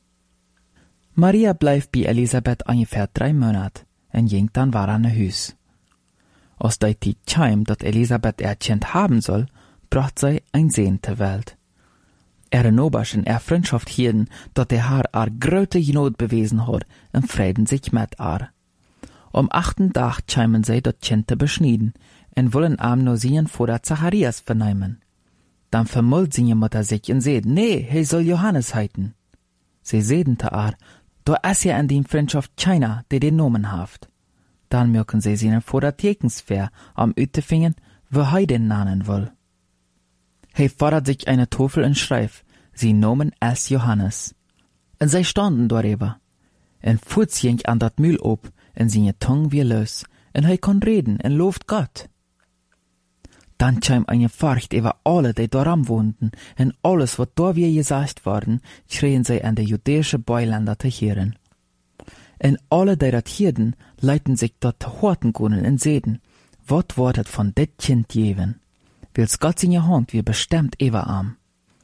Maria bleibt bei Elisabeth ungefähr 3 Monate, en ging dann war an Hus. Aus der Zeit kam, dat Elisabeth Kind haben soll, bracht sie ein Sehen zur Welt. Nobasch in Freundschaft hielten, dat der Herr große Not bewiesen hat, und frieden sich mit . Am 8. Tag kämen sie dat Kind zu beschneiden, en wollen am nur seinen Vater Zacharias vernehmen. Dann vermullt seine Mutter sich und seht, nee, soll Johannes heiten. Sie sehen da ist ja in die Freundschaft keiner, der den Nomen haft. Dann mögen sie seinen Vater Tekensfair am Ütefingen, wo den nennen will. Fordert sich eine Tafel und schreibt, sie Nomen ist Johannes. Und sie standen darüber. En Fuß ging an dat Mühl ob, en seine Tongue wie los, en kann reden, en lobt Gott. Dann kam eine Furcht über alle, die daran wohnten, und alles, was da wie gesagt worden, schrien sie an die jüdische Beiländer zu hören. Und alle, die das hörten, leiten sich dort zu horten können und sehen, was wird von dit Kind geben? Wills Gott seine Hand wie bestimmt über am.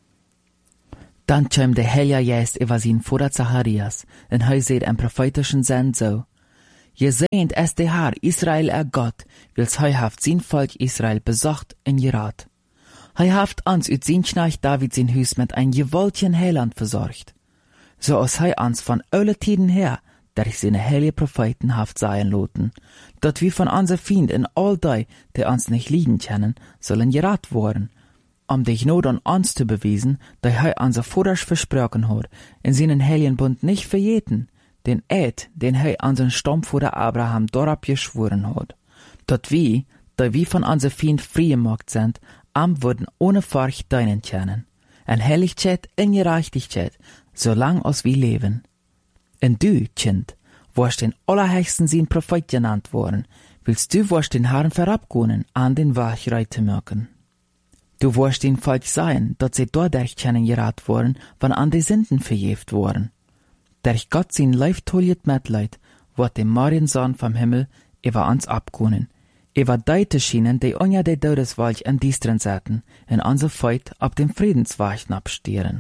Dann käm der Heilige Geist über sin Vater Zacharias, en hij seht en prophetischen Send so. Je seht es der Herr, Israel Gott, wils hij haft sin Volk Israel besocht en gerat. Hij haft ons uit sin Knecht David sin Hus mit ein gewaltigen Heiland versorgt. So als hij ons van alle Tiden her, der ich seine heilige Propheten haft sein loten, dat wir von unser Feind in all die, die uns nicht lieben kennen, sollen gerat worden, dich not an uns zu beweisen, dass hij unser Vaters versprochen hat, in seinen heiligen Bund nicht verjeten, den Eid, den hij unseren Stammvater Abraham dorab geschworen hat, dat wir, da wir von unser Feind frei gemacht sind, würden ohne Furcht deinen kennen, en Heiligkeit in Gerechtigkeit, solang als wir leben. Und du, Kind, warst den Allerhöchsten sein Prophet genannt worden, willst du warst den Herrn verabgehen, an den Weg reiten mögen. Du warst den Volk sein, dat sie dadurch kennengerat worden, wann an die Sünden verjeft worden. Durch Gott sein leiftolliet Mitleid, wird dem Mariensohn vom Himmel über uns abgehen, über deite schienen, die unter der Todeswalch in Diestren säten, in unser Feut ab dem Friedensweichen abstieren.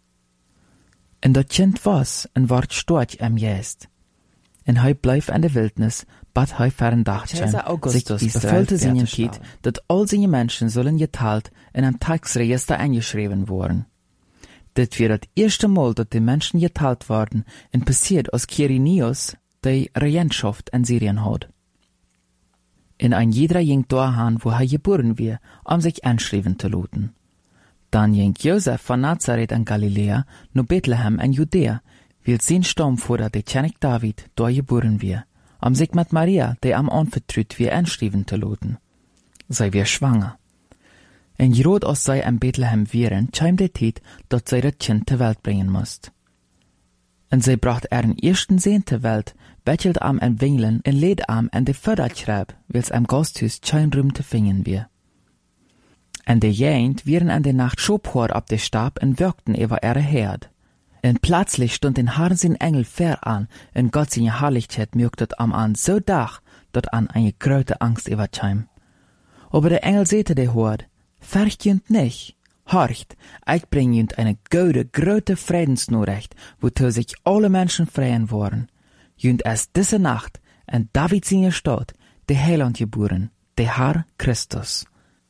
En dat Kind was, en ward storch am Geist. En hij bleef in de wildnis, bad hij verendachtjen, sich bevöllte seinen Tiet, dat all seine Menschen sollen geteilt in ein Tagsregister eingeschrieben worden. Dit wird das erste Mal, dat die Menschen geteilt worden, en passiert als Quirinius die Regentschaft in Syrien hat. In ein jeder ging dahin, wo er geboren wird, sich einschreiben zu lassen. Dann ging Josef von Nazareth in Galiläa nach Bethlehem in Judäa, weil sein Stammvater, der König David, dort geboren wird, sich mit Maria, der am anvertraut wird, einschreiben zu lassen. Sie wird schwanger. En gerade als sie in Bethlehem wären, kam der Zeit, dass sie das Kind zur Welt bringen musste. Und sie bracht ihren ersten Sohn zur Welt, bettelt am en Winglen und lädt am in die Förderschreib, weil's am Gasthus kein Raum zu finden wird. En de Jent wären an der Nacht schobhort ab der Stab und wirkten über ihre Herd. Und plötzlich stund den Herrn sein Engel fair an, und Gott seine Herrlichkeit mögtet am an so dach, dat an eine große Angst überkam. Aber der Engel sehte der Hort, fürchtet nicht, horcht, ich bring jünd eine gute, große Friedensnachricht, wozu sich alle Menschen freuen wollen. Jünd erst diese Nacht, in David seine Stadt, der Heiland geboren, der Herr Christus.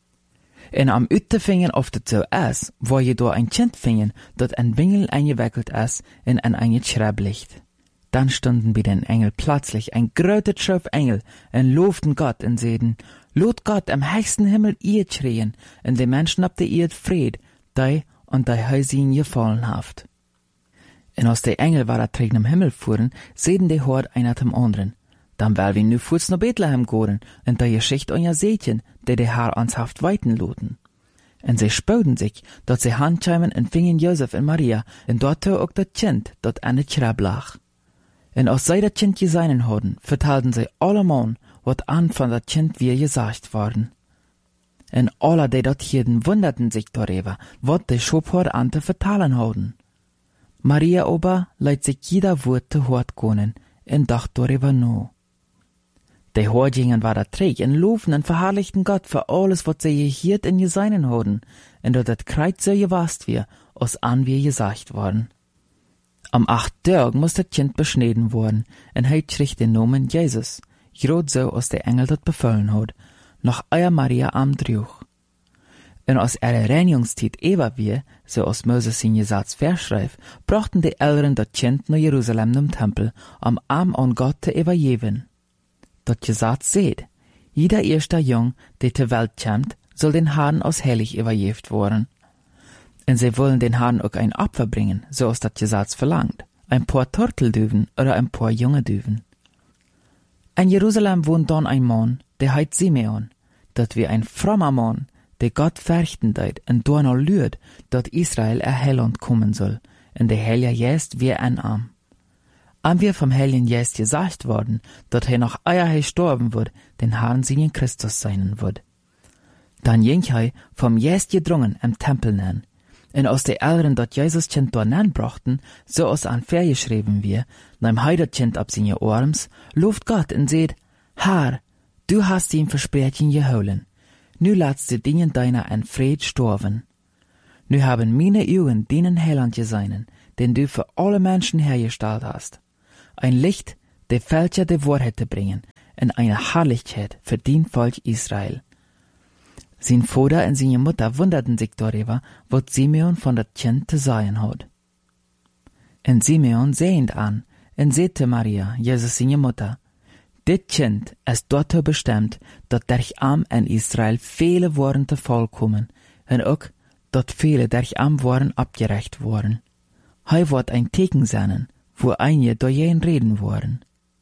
En am Uiterfingen auf der zo es, wo je do ein Kind fingen, dat ein Wingel eingewickelt es in ein Schreiblicht. Dann stunden bei den Engel plötzlich ein gröter Schöpf Engel und lobten Gott und seden, lot Gott am höchsten Himmel ihr schreien, und die Menschen ab der Erde Fried, die und die Häusin gefallen haft. Und als die Engel war trägen im Himmel fuhren, seden die Hort einer zum anderen. Dann will wir nu fuß nach Bethlehem gehen, und da Geschichte euer Sehtchen, der Herr uns haft weiten loten. Und sie spöden sich, dass sie handscheimen und fingen Josef und Maria, und dort auch das Kind, dat an der Schreib lag. Und als sie das Kind geseinen hatten, vertelten sie allemal, wat an von das Kind wir gesagt worden. Und alle, die dort hielten, wunderten sich darüber, wat die Schobhort an zu vertalen hatten. Maria aber leiht sich jeder Wort zu Hort gehen, und dacht darüber no. Die Horjingen war da träg und loben und verherrlichten Gott für alles, was sie gehiert und geseinen hatten, und dort das Kreuz so gewasst wir, als an wir gesagt worden. Am 8. Tag muss das Kind beschnitten worden, und er kriegt den Namen Jesus, grad so, als der Engel dort befallen hat, noch euer Maria am Druch. Und als ihre Reinigungszeit über wir, so als Moses in Gesetz verschreibt, brachten die Eltern das Kind nach Jerusalem zum Tempel, Arm an Gott zu übergeben. Dat Gesetz seht, jeder erster Jung, der zur Welt kommt, soll den Herrn als heilig übergeben worden. Und sie wollen den Herrn auch ein Opfer bringen, so als das Gesetz verlangt, ein paar Turteldüven oder ein paar junge Düven. In Jerusalem wohnt dann ein Mann, der heißt Simeon, dat wie ein frommer Mann, der Gott fürchten deit und danach lürt, dat Israel Heiland kommen soll, und der Heilige Geist wie ein Arm. Am wir vom Heiligen Geist gesagt worden, dat noch eier gestorben wird, den Herrn seinen Christus seinen wird. Dann ging vom Geist gedrungen im Tempel nen, und aus der Eltern dat Jesus Kind dort nen brachten, so aus an Ver geschrieben wir, neim heidat Kind ab seine Arms, lobt Gott und seht, Herr, du hast ihm Versprechen geholen, nu latst du dingen deiner en Fried storven. Nu haben meine Augen deinen Heiland gesehen, den du für alle Menschen hergestellt hast. Ein Licht, der Fälscher der Wahrheit zu bringen, in eine Herrlichkeit für den Volk Israel. Sein Vater und seine Mutter wunderten sich darüber, was Simeon von das Kind zu sagen hat. Und Simeon sehend an, und sagte Maria, Jesus seine Mutter, dit Kind ist dazu bestimmt, dat durch am in Israel viele waren te Fall kommen, und auch, dat viele durch am waren abgerecht worden. Hij wird ein Teken sein, wo einige dojen reden waren.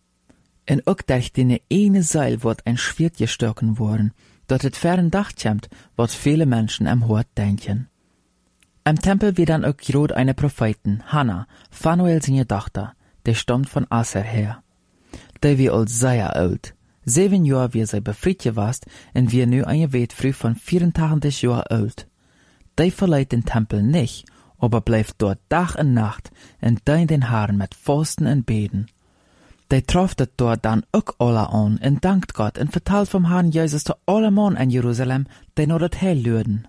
Und auch durch den eine Seil wird ein Schwert gestochen worden, dat het fern Dach kommt, was viele Menschen am Hort denken. Am Tempel wird dann auch gerade eine Prophetin, Hannah, Phanuel seine Tochter, die stammt von Aser her. Die wie alt sehr alt. 7 Jahre wie sie befreit gewast, und wir nu eine Weitfrau von 84 Jahren alt. Die verleiht den Tempel nicht, aber bleibt dort Tag und Nacht und deint den Haaren mit Fasten und Beten. Die trifft het dort dann auch alle an und dankt Gott und vertelt vom Herrn Jesus zu alle Mann in Jerusalem, die nur das Heil lürden.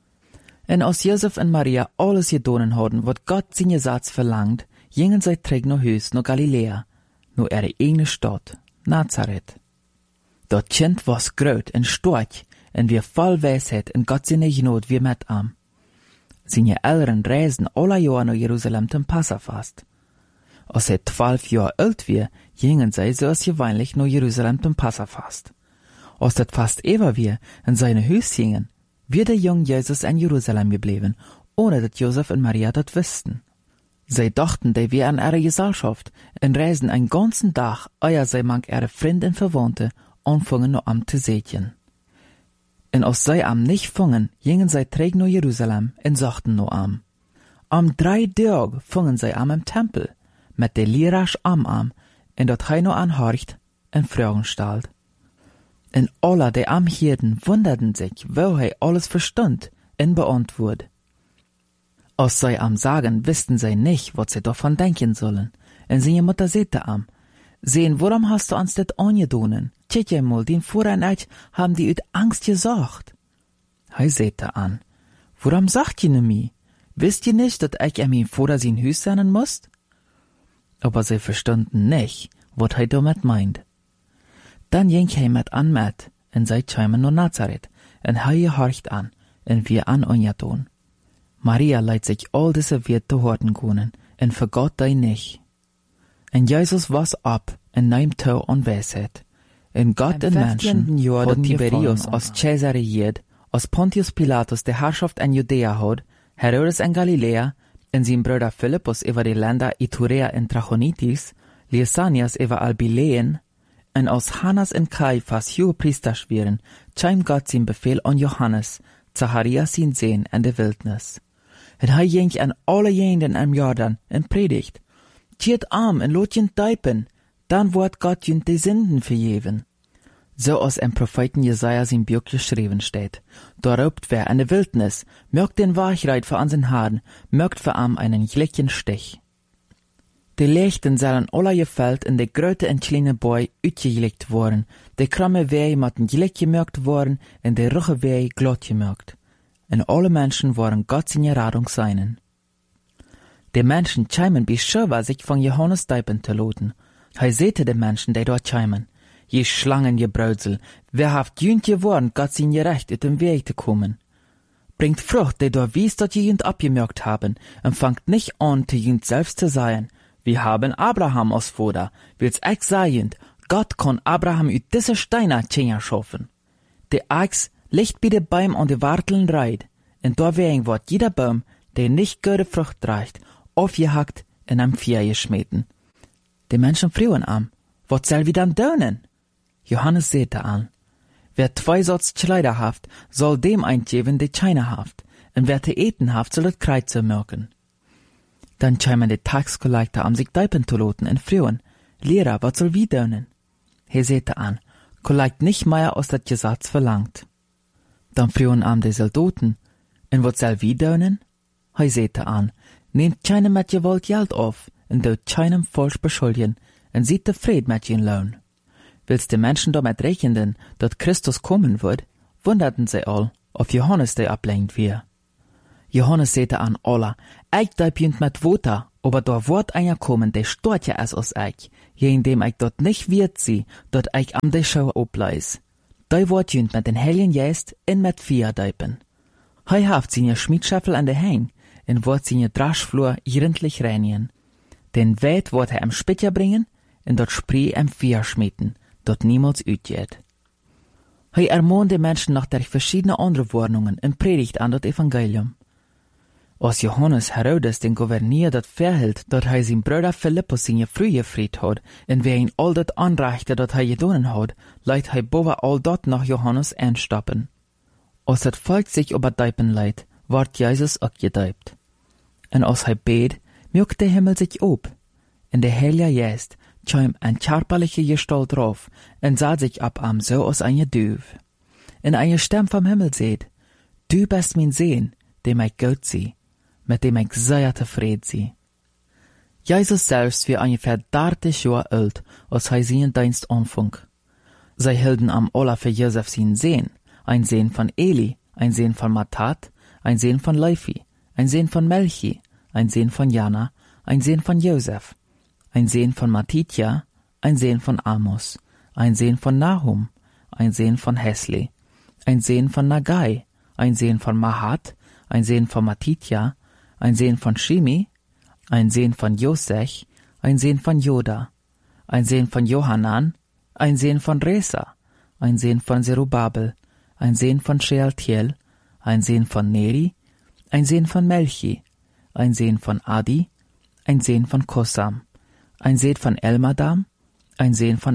Und als Josef und Maria alles gedonen hadden, wat Gott seine Satz verlangt, gingen sie terug nach Huis, nach Galiläa, naar ihre eigene Stadt, Nazareth. Dat Kind was groot en stark, en wie voll Weisheit en Gott seine Gnade wie mit am. Seine Eltern reisten alle Jahre nach Jerusalem zum Passafast. Als sie 12 Jahre alt war, gingen sie so als gewöhnlich nach Jerusalem zum Passafast. Als das Fast über war in seine Haus gingen, wird der junge Jesus in Jerusalem geblieben, ohne dass Josef und Maria das wussten. Sie dachten, die wären ihre Gesellschaft und reisen einen ganzen Tag, ehe sie manch ihre Freunde und Verwandte anfangen noch am zu sehen. Und als sie am nicht fangen, gingen sie träg nach Jerusalem und sagten noch am. Am 3 Tagen fangen sie am im Tempel, mit der Lehrers am, und dat hij noch anhorcht und Fragen stellt. Und alle, die am hielten, wunderten sich, wo hij alles verstand und beantwortet. Als sie am sagen, wussten sie nicht, was sie davon denken sollen. Und seine Mutter sagte am, sehen, warum hast du uns das angedonen? Tja mal, den Vater und ich haben die uit Angst gesagt. Hij sagte an, warum sagt ihr ne mir? Wisst ihr nicht, dass ich an mein Vater sein Haus sein muss? Aber sie verstanden nicht, was hij damit meint. Dann ging hij mit an mit, und sie kamen nach Nazareth, und hij gehorcht an, und wir an ungedon. Maria leidt sich all diese Werte zu horten können, und vergot die nicht. Und Jesus was ab, und nahm Tau an Weisheit. Und Gott in Menschen hat Tiberius aus Caesarea jed, aus Pontius Pilatus die Herrschaft in Judäa hat, Herodes in Galiläa, und sein Bruder Philippus über die Länder Iturea und Trachonitis, Lysanias über Albileen, und aus Hannas und Kaiphas hohe Priester schweren, scheim Gott sein Befehl an Johannes, Zacharias sein Sehen in der Wildnis. Und hij ging an alle jenden am Jordan und predigt. Tiert arm und lot jen teipen, dann wird Gott jen die Sünden vergeben. So als im Propheten Jesaja sein Buch geschrieben steht. Da robt wer in der Wildnis, mögt den Wahrheit für unseren Herrn, mögt für am einen gleichen Stich. Die Lichten sollen alle gefällt in die grote und kleine Bäume uitgelegt worden, die kramme Wege matten gleich gemerkt worden, und die ruche Wege glatt gemerkt. Und alle Menschen waren Gott seine Radung seinen. Die Menschen scheimen beschöver sich von Johannes deipen zu loten. Hij sehte die Menschen, die dort scheimen. Je Schlangen, je Brödsel, wer haft jünd geworden, Gott sein Recht ut dem Weg zu kommen. Bringt Frucht, die dort wies, dat je jünd abgemerkt haben, und fangt nicht an, zu jünd selbst zu sein. Wir haben Abraham als Vater, will's ich sagen, Gott kann Abraham ut diese Steine Tschänger schaffen. Die Axt liegt bei den Bäumen an die Warteln reit, und deswegen wird jeder Baum, der nicht gute Frucht trägt, aufgehackt und am Feuer geschmeten. Die Menschen fragen an, was soll wir dann tun? Johannes sagte an, wer 2 Sorts Kleider haft, soll dem eingeben, der keine haft, und wer te eten haft, soll das Kreuze merken. Dann kämen die Taxkollektor am sich deipen zu loten und fragen, Lehrer, was soll wir tun? Er sagte an, kollekt nicht mehr, als das Gesetz verlangt. Dann fragen an die Soldaten, und was soll wir tun? Er sagte an, nehmt keinem mit Gewalt Geld auf, und dort keinem falsch beschuldigen, und seid zufrieden mit ihren Lohn. Willst die Menschen damit rechnen, dass Christus kommen wird, wunderten sie all, ob Johannes der ablenkt wir. Johannes sagte an alle, ich däub jünt mit Water, aber da wird einer kommen, der stört ja es aus ich, indem ich dort nicht wird sie, dort ich am de Schau obleis. Da wird jünt mit den Heiligen Geist in mit Feuer däupen. Hei haft seine Schmiedschäffel an der Hang, und wird seine Draschflur gründlich reinigen. Den Weit wird am Spitja bringen, und dort Spree am Feuer schmieden, dort niemals utgeht. Hei ermahnt die Menschen nach der verschiedenen anderen Warnungen und predigt an das Evangelium. Als Johannes Herodes den Gouverneur dat verhält, dat hij zijn Bruder Philippus seine frühe Fried had, en wer ihn all dat anreichte dat hij gedonen had, leidt hij boven all dat nach Johannes einstappen. Als het Volk sich überdeipen leidt, ward Jesus ook gedeipt. En als hij beet, mögt der Himmel sich op, en der Heilige Geist kwam een körperliche Gestalt drauf, en sah sich ab am so als eine Duif. En eine Stimme vom Himmel seht, du bist mein Sehn, dem ich gut sie, mit dem ich sehr tevreden sie. Jesus selbst war ungefähr 30 Jahre alt, als er seinen Dienst anfing. Sie hielten am aller für Josef seinen Sehn, ein Sehn von Eli, ein Sehn von Matat, ein Sehn von Levi, ein Sehn von Melchi, ein Sehn von Jana, ein Sehn von Josef, ein Sehn von Matitja, ein Sehn von Amos, ein Sehn von Nahum, ein Sehn von Hesli, ein Sehn von Nagai, ein Sehn von Mahat, ein Sehn von Matitja, ein Sehn von Shimi, ein Sehn von Josech, ein Sehn von Joda, ein Sehn von Johanan, ein Sehn von Resa, ein Sehn von Zerubabel, ein Sehn von Shealtiel, ein Sehn von Neri, ein Sehn von Melchi, ein Sehn von Adi, ein Sehn von Kosam, ein Sehn von Elmadam, ein Sehn von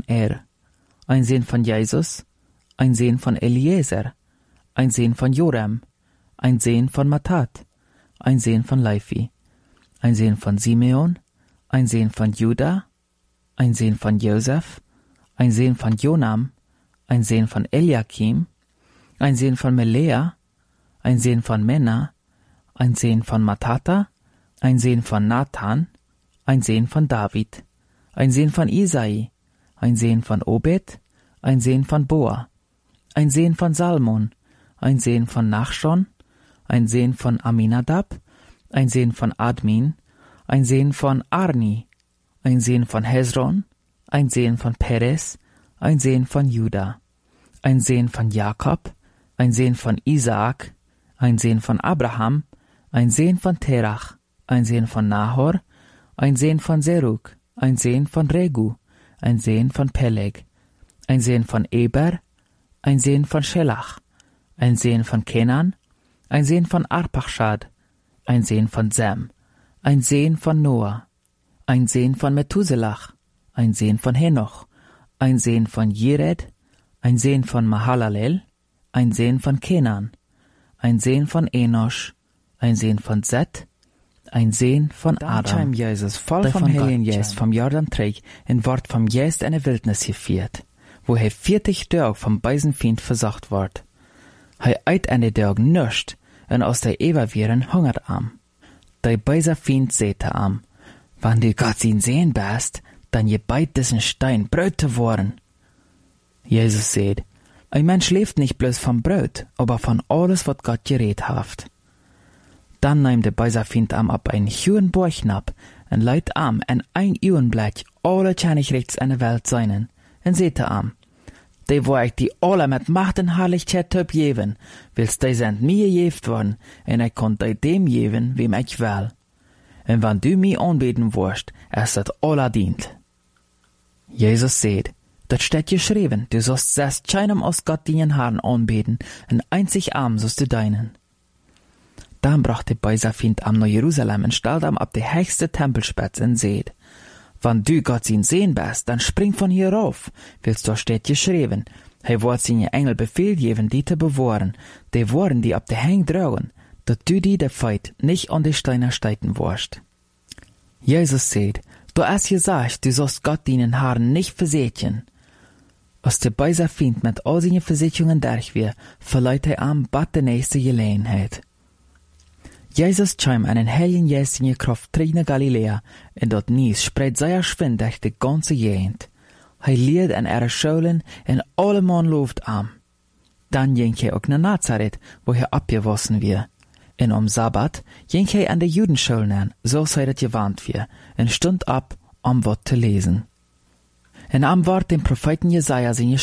ein Sehn von Jesus, ein Sehn von Eliezer, ein Sehn von Joram, ein Sehn von Matat, ein Sehn von Levi, ein Sehn von Simeon, ein Sehn von Juda, ein Sehn von Josef, ein Sehn von Jonam, ein Sehn von Eliakim, ein Sehn von Melea, ein Sehn von Menna, ein Sehn von Matata, ein Sehn von Nathan, ein Sehn von David, ein Sehn von Isai, ein Sehn von Obed, ein Sehn von Boa, ein Sehn von Salmon, ein Sehn von Nachschon, ein Sehn von Aminadab, ein Sehn von Admin, ein Sehn von Arni, ein Sehn von Hezron, ein Sehn von Perez, ein Sehn von Juda, ein Sehn von Jakob, ein Sehn von Isaak, ein Sehn von Abraham, ein Sehn von Terach, ein Sehn von Nahor, ein Sehn von Serug, ein Sehn von Regu, ein Sehn von Peleg, ein Sehn von Eber, ein Sehn von Schelach, ein Sehn von Kenan, ein Sehn von Arpachshad, ein Sehn von Sem, ein Sehn von Noah, ein Sehn von Methuselach, ein Sehn von Henoch, ein Sehn von Jered, ein Sehn von Mahalalel, ein Sehn von Kenan, ein Sehn von Enosch, ein Sehn von Set, ein Sehn von Adam. Jesus voll vom Heiligen Geist vom Jordan trägt und ward vom Geist in eine Wildnis geführt, wo 40 Tage vom Beisenfiend versorgt ward. Eit an de Tag nüscht, und aus der Ewa wären hungert am. Der Beiserfiend säte am, wann du Gott ihn sehen bist, dann je beit diesen Stein Brot zu worden. Jesus sagt, ein Mensch lebt nicht bloß vom Brot, aber von alles, was Gott geredet haft. Dann nahm der Beiserfiend am ab ein hohen Borchnab und leit am en ein Uenblech alle Tschernigrechts an der Welt seinen, und säte am, die wo ich die alle mit Macht und Herrlichkeit töp jeven, willst die sind mir gejeft worden, und ich konnt die dem jeven, wem ich will. Und wenn du mir anbeten wirst, ist das alle dient. Jesus sagt, das steht geschrieben, du sollst selbst keinem aus Gott deinen Herrn anbeten, und einzig arm sollst du deinen. Dann brachte Beiserfiend am nach Jerusalem und stellt am ab die höchste Tempelspitze und sagt, wenn du Gott ihn sehen bist, dann spring von hier rauf, willst du steht geschrieben, er wird seine Engel Befehl geben, die zu bewahren, die Worten, die ab der Hang tragen, dass du die der Feit nicht an die Steine steiten wirst. Jesus sagt, du hast gesagt, du sollst Gott deinen Herrn nicht versätchen. Als der Beiserfiend mit all seinen Versicherungen durch wir, verleiht er am bat der nächste Gelegenheit. Jesus kam an den Heiligen Geist in die Kraft trieb nach Galiläa, und dort Nies spreit sehr schwind durch die ganze Gegend. Er lied an ihre Schulen, und alle Mann lobt am. Dann ging er auch nach Nazareth, wo er abgewassen wird. En am Sabbat ging hij an de Judenscholen aan, zoals hij dat gewarnt wir, en stond op om wat te lesen. En am wort dem Propheten Jesaja seine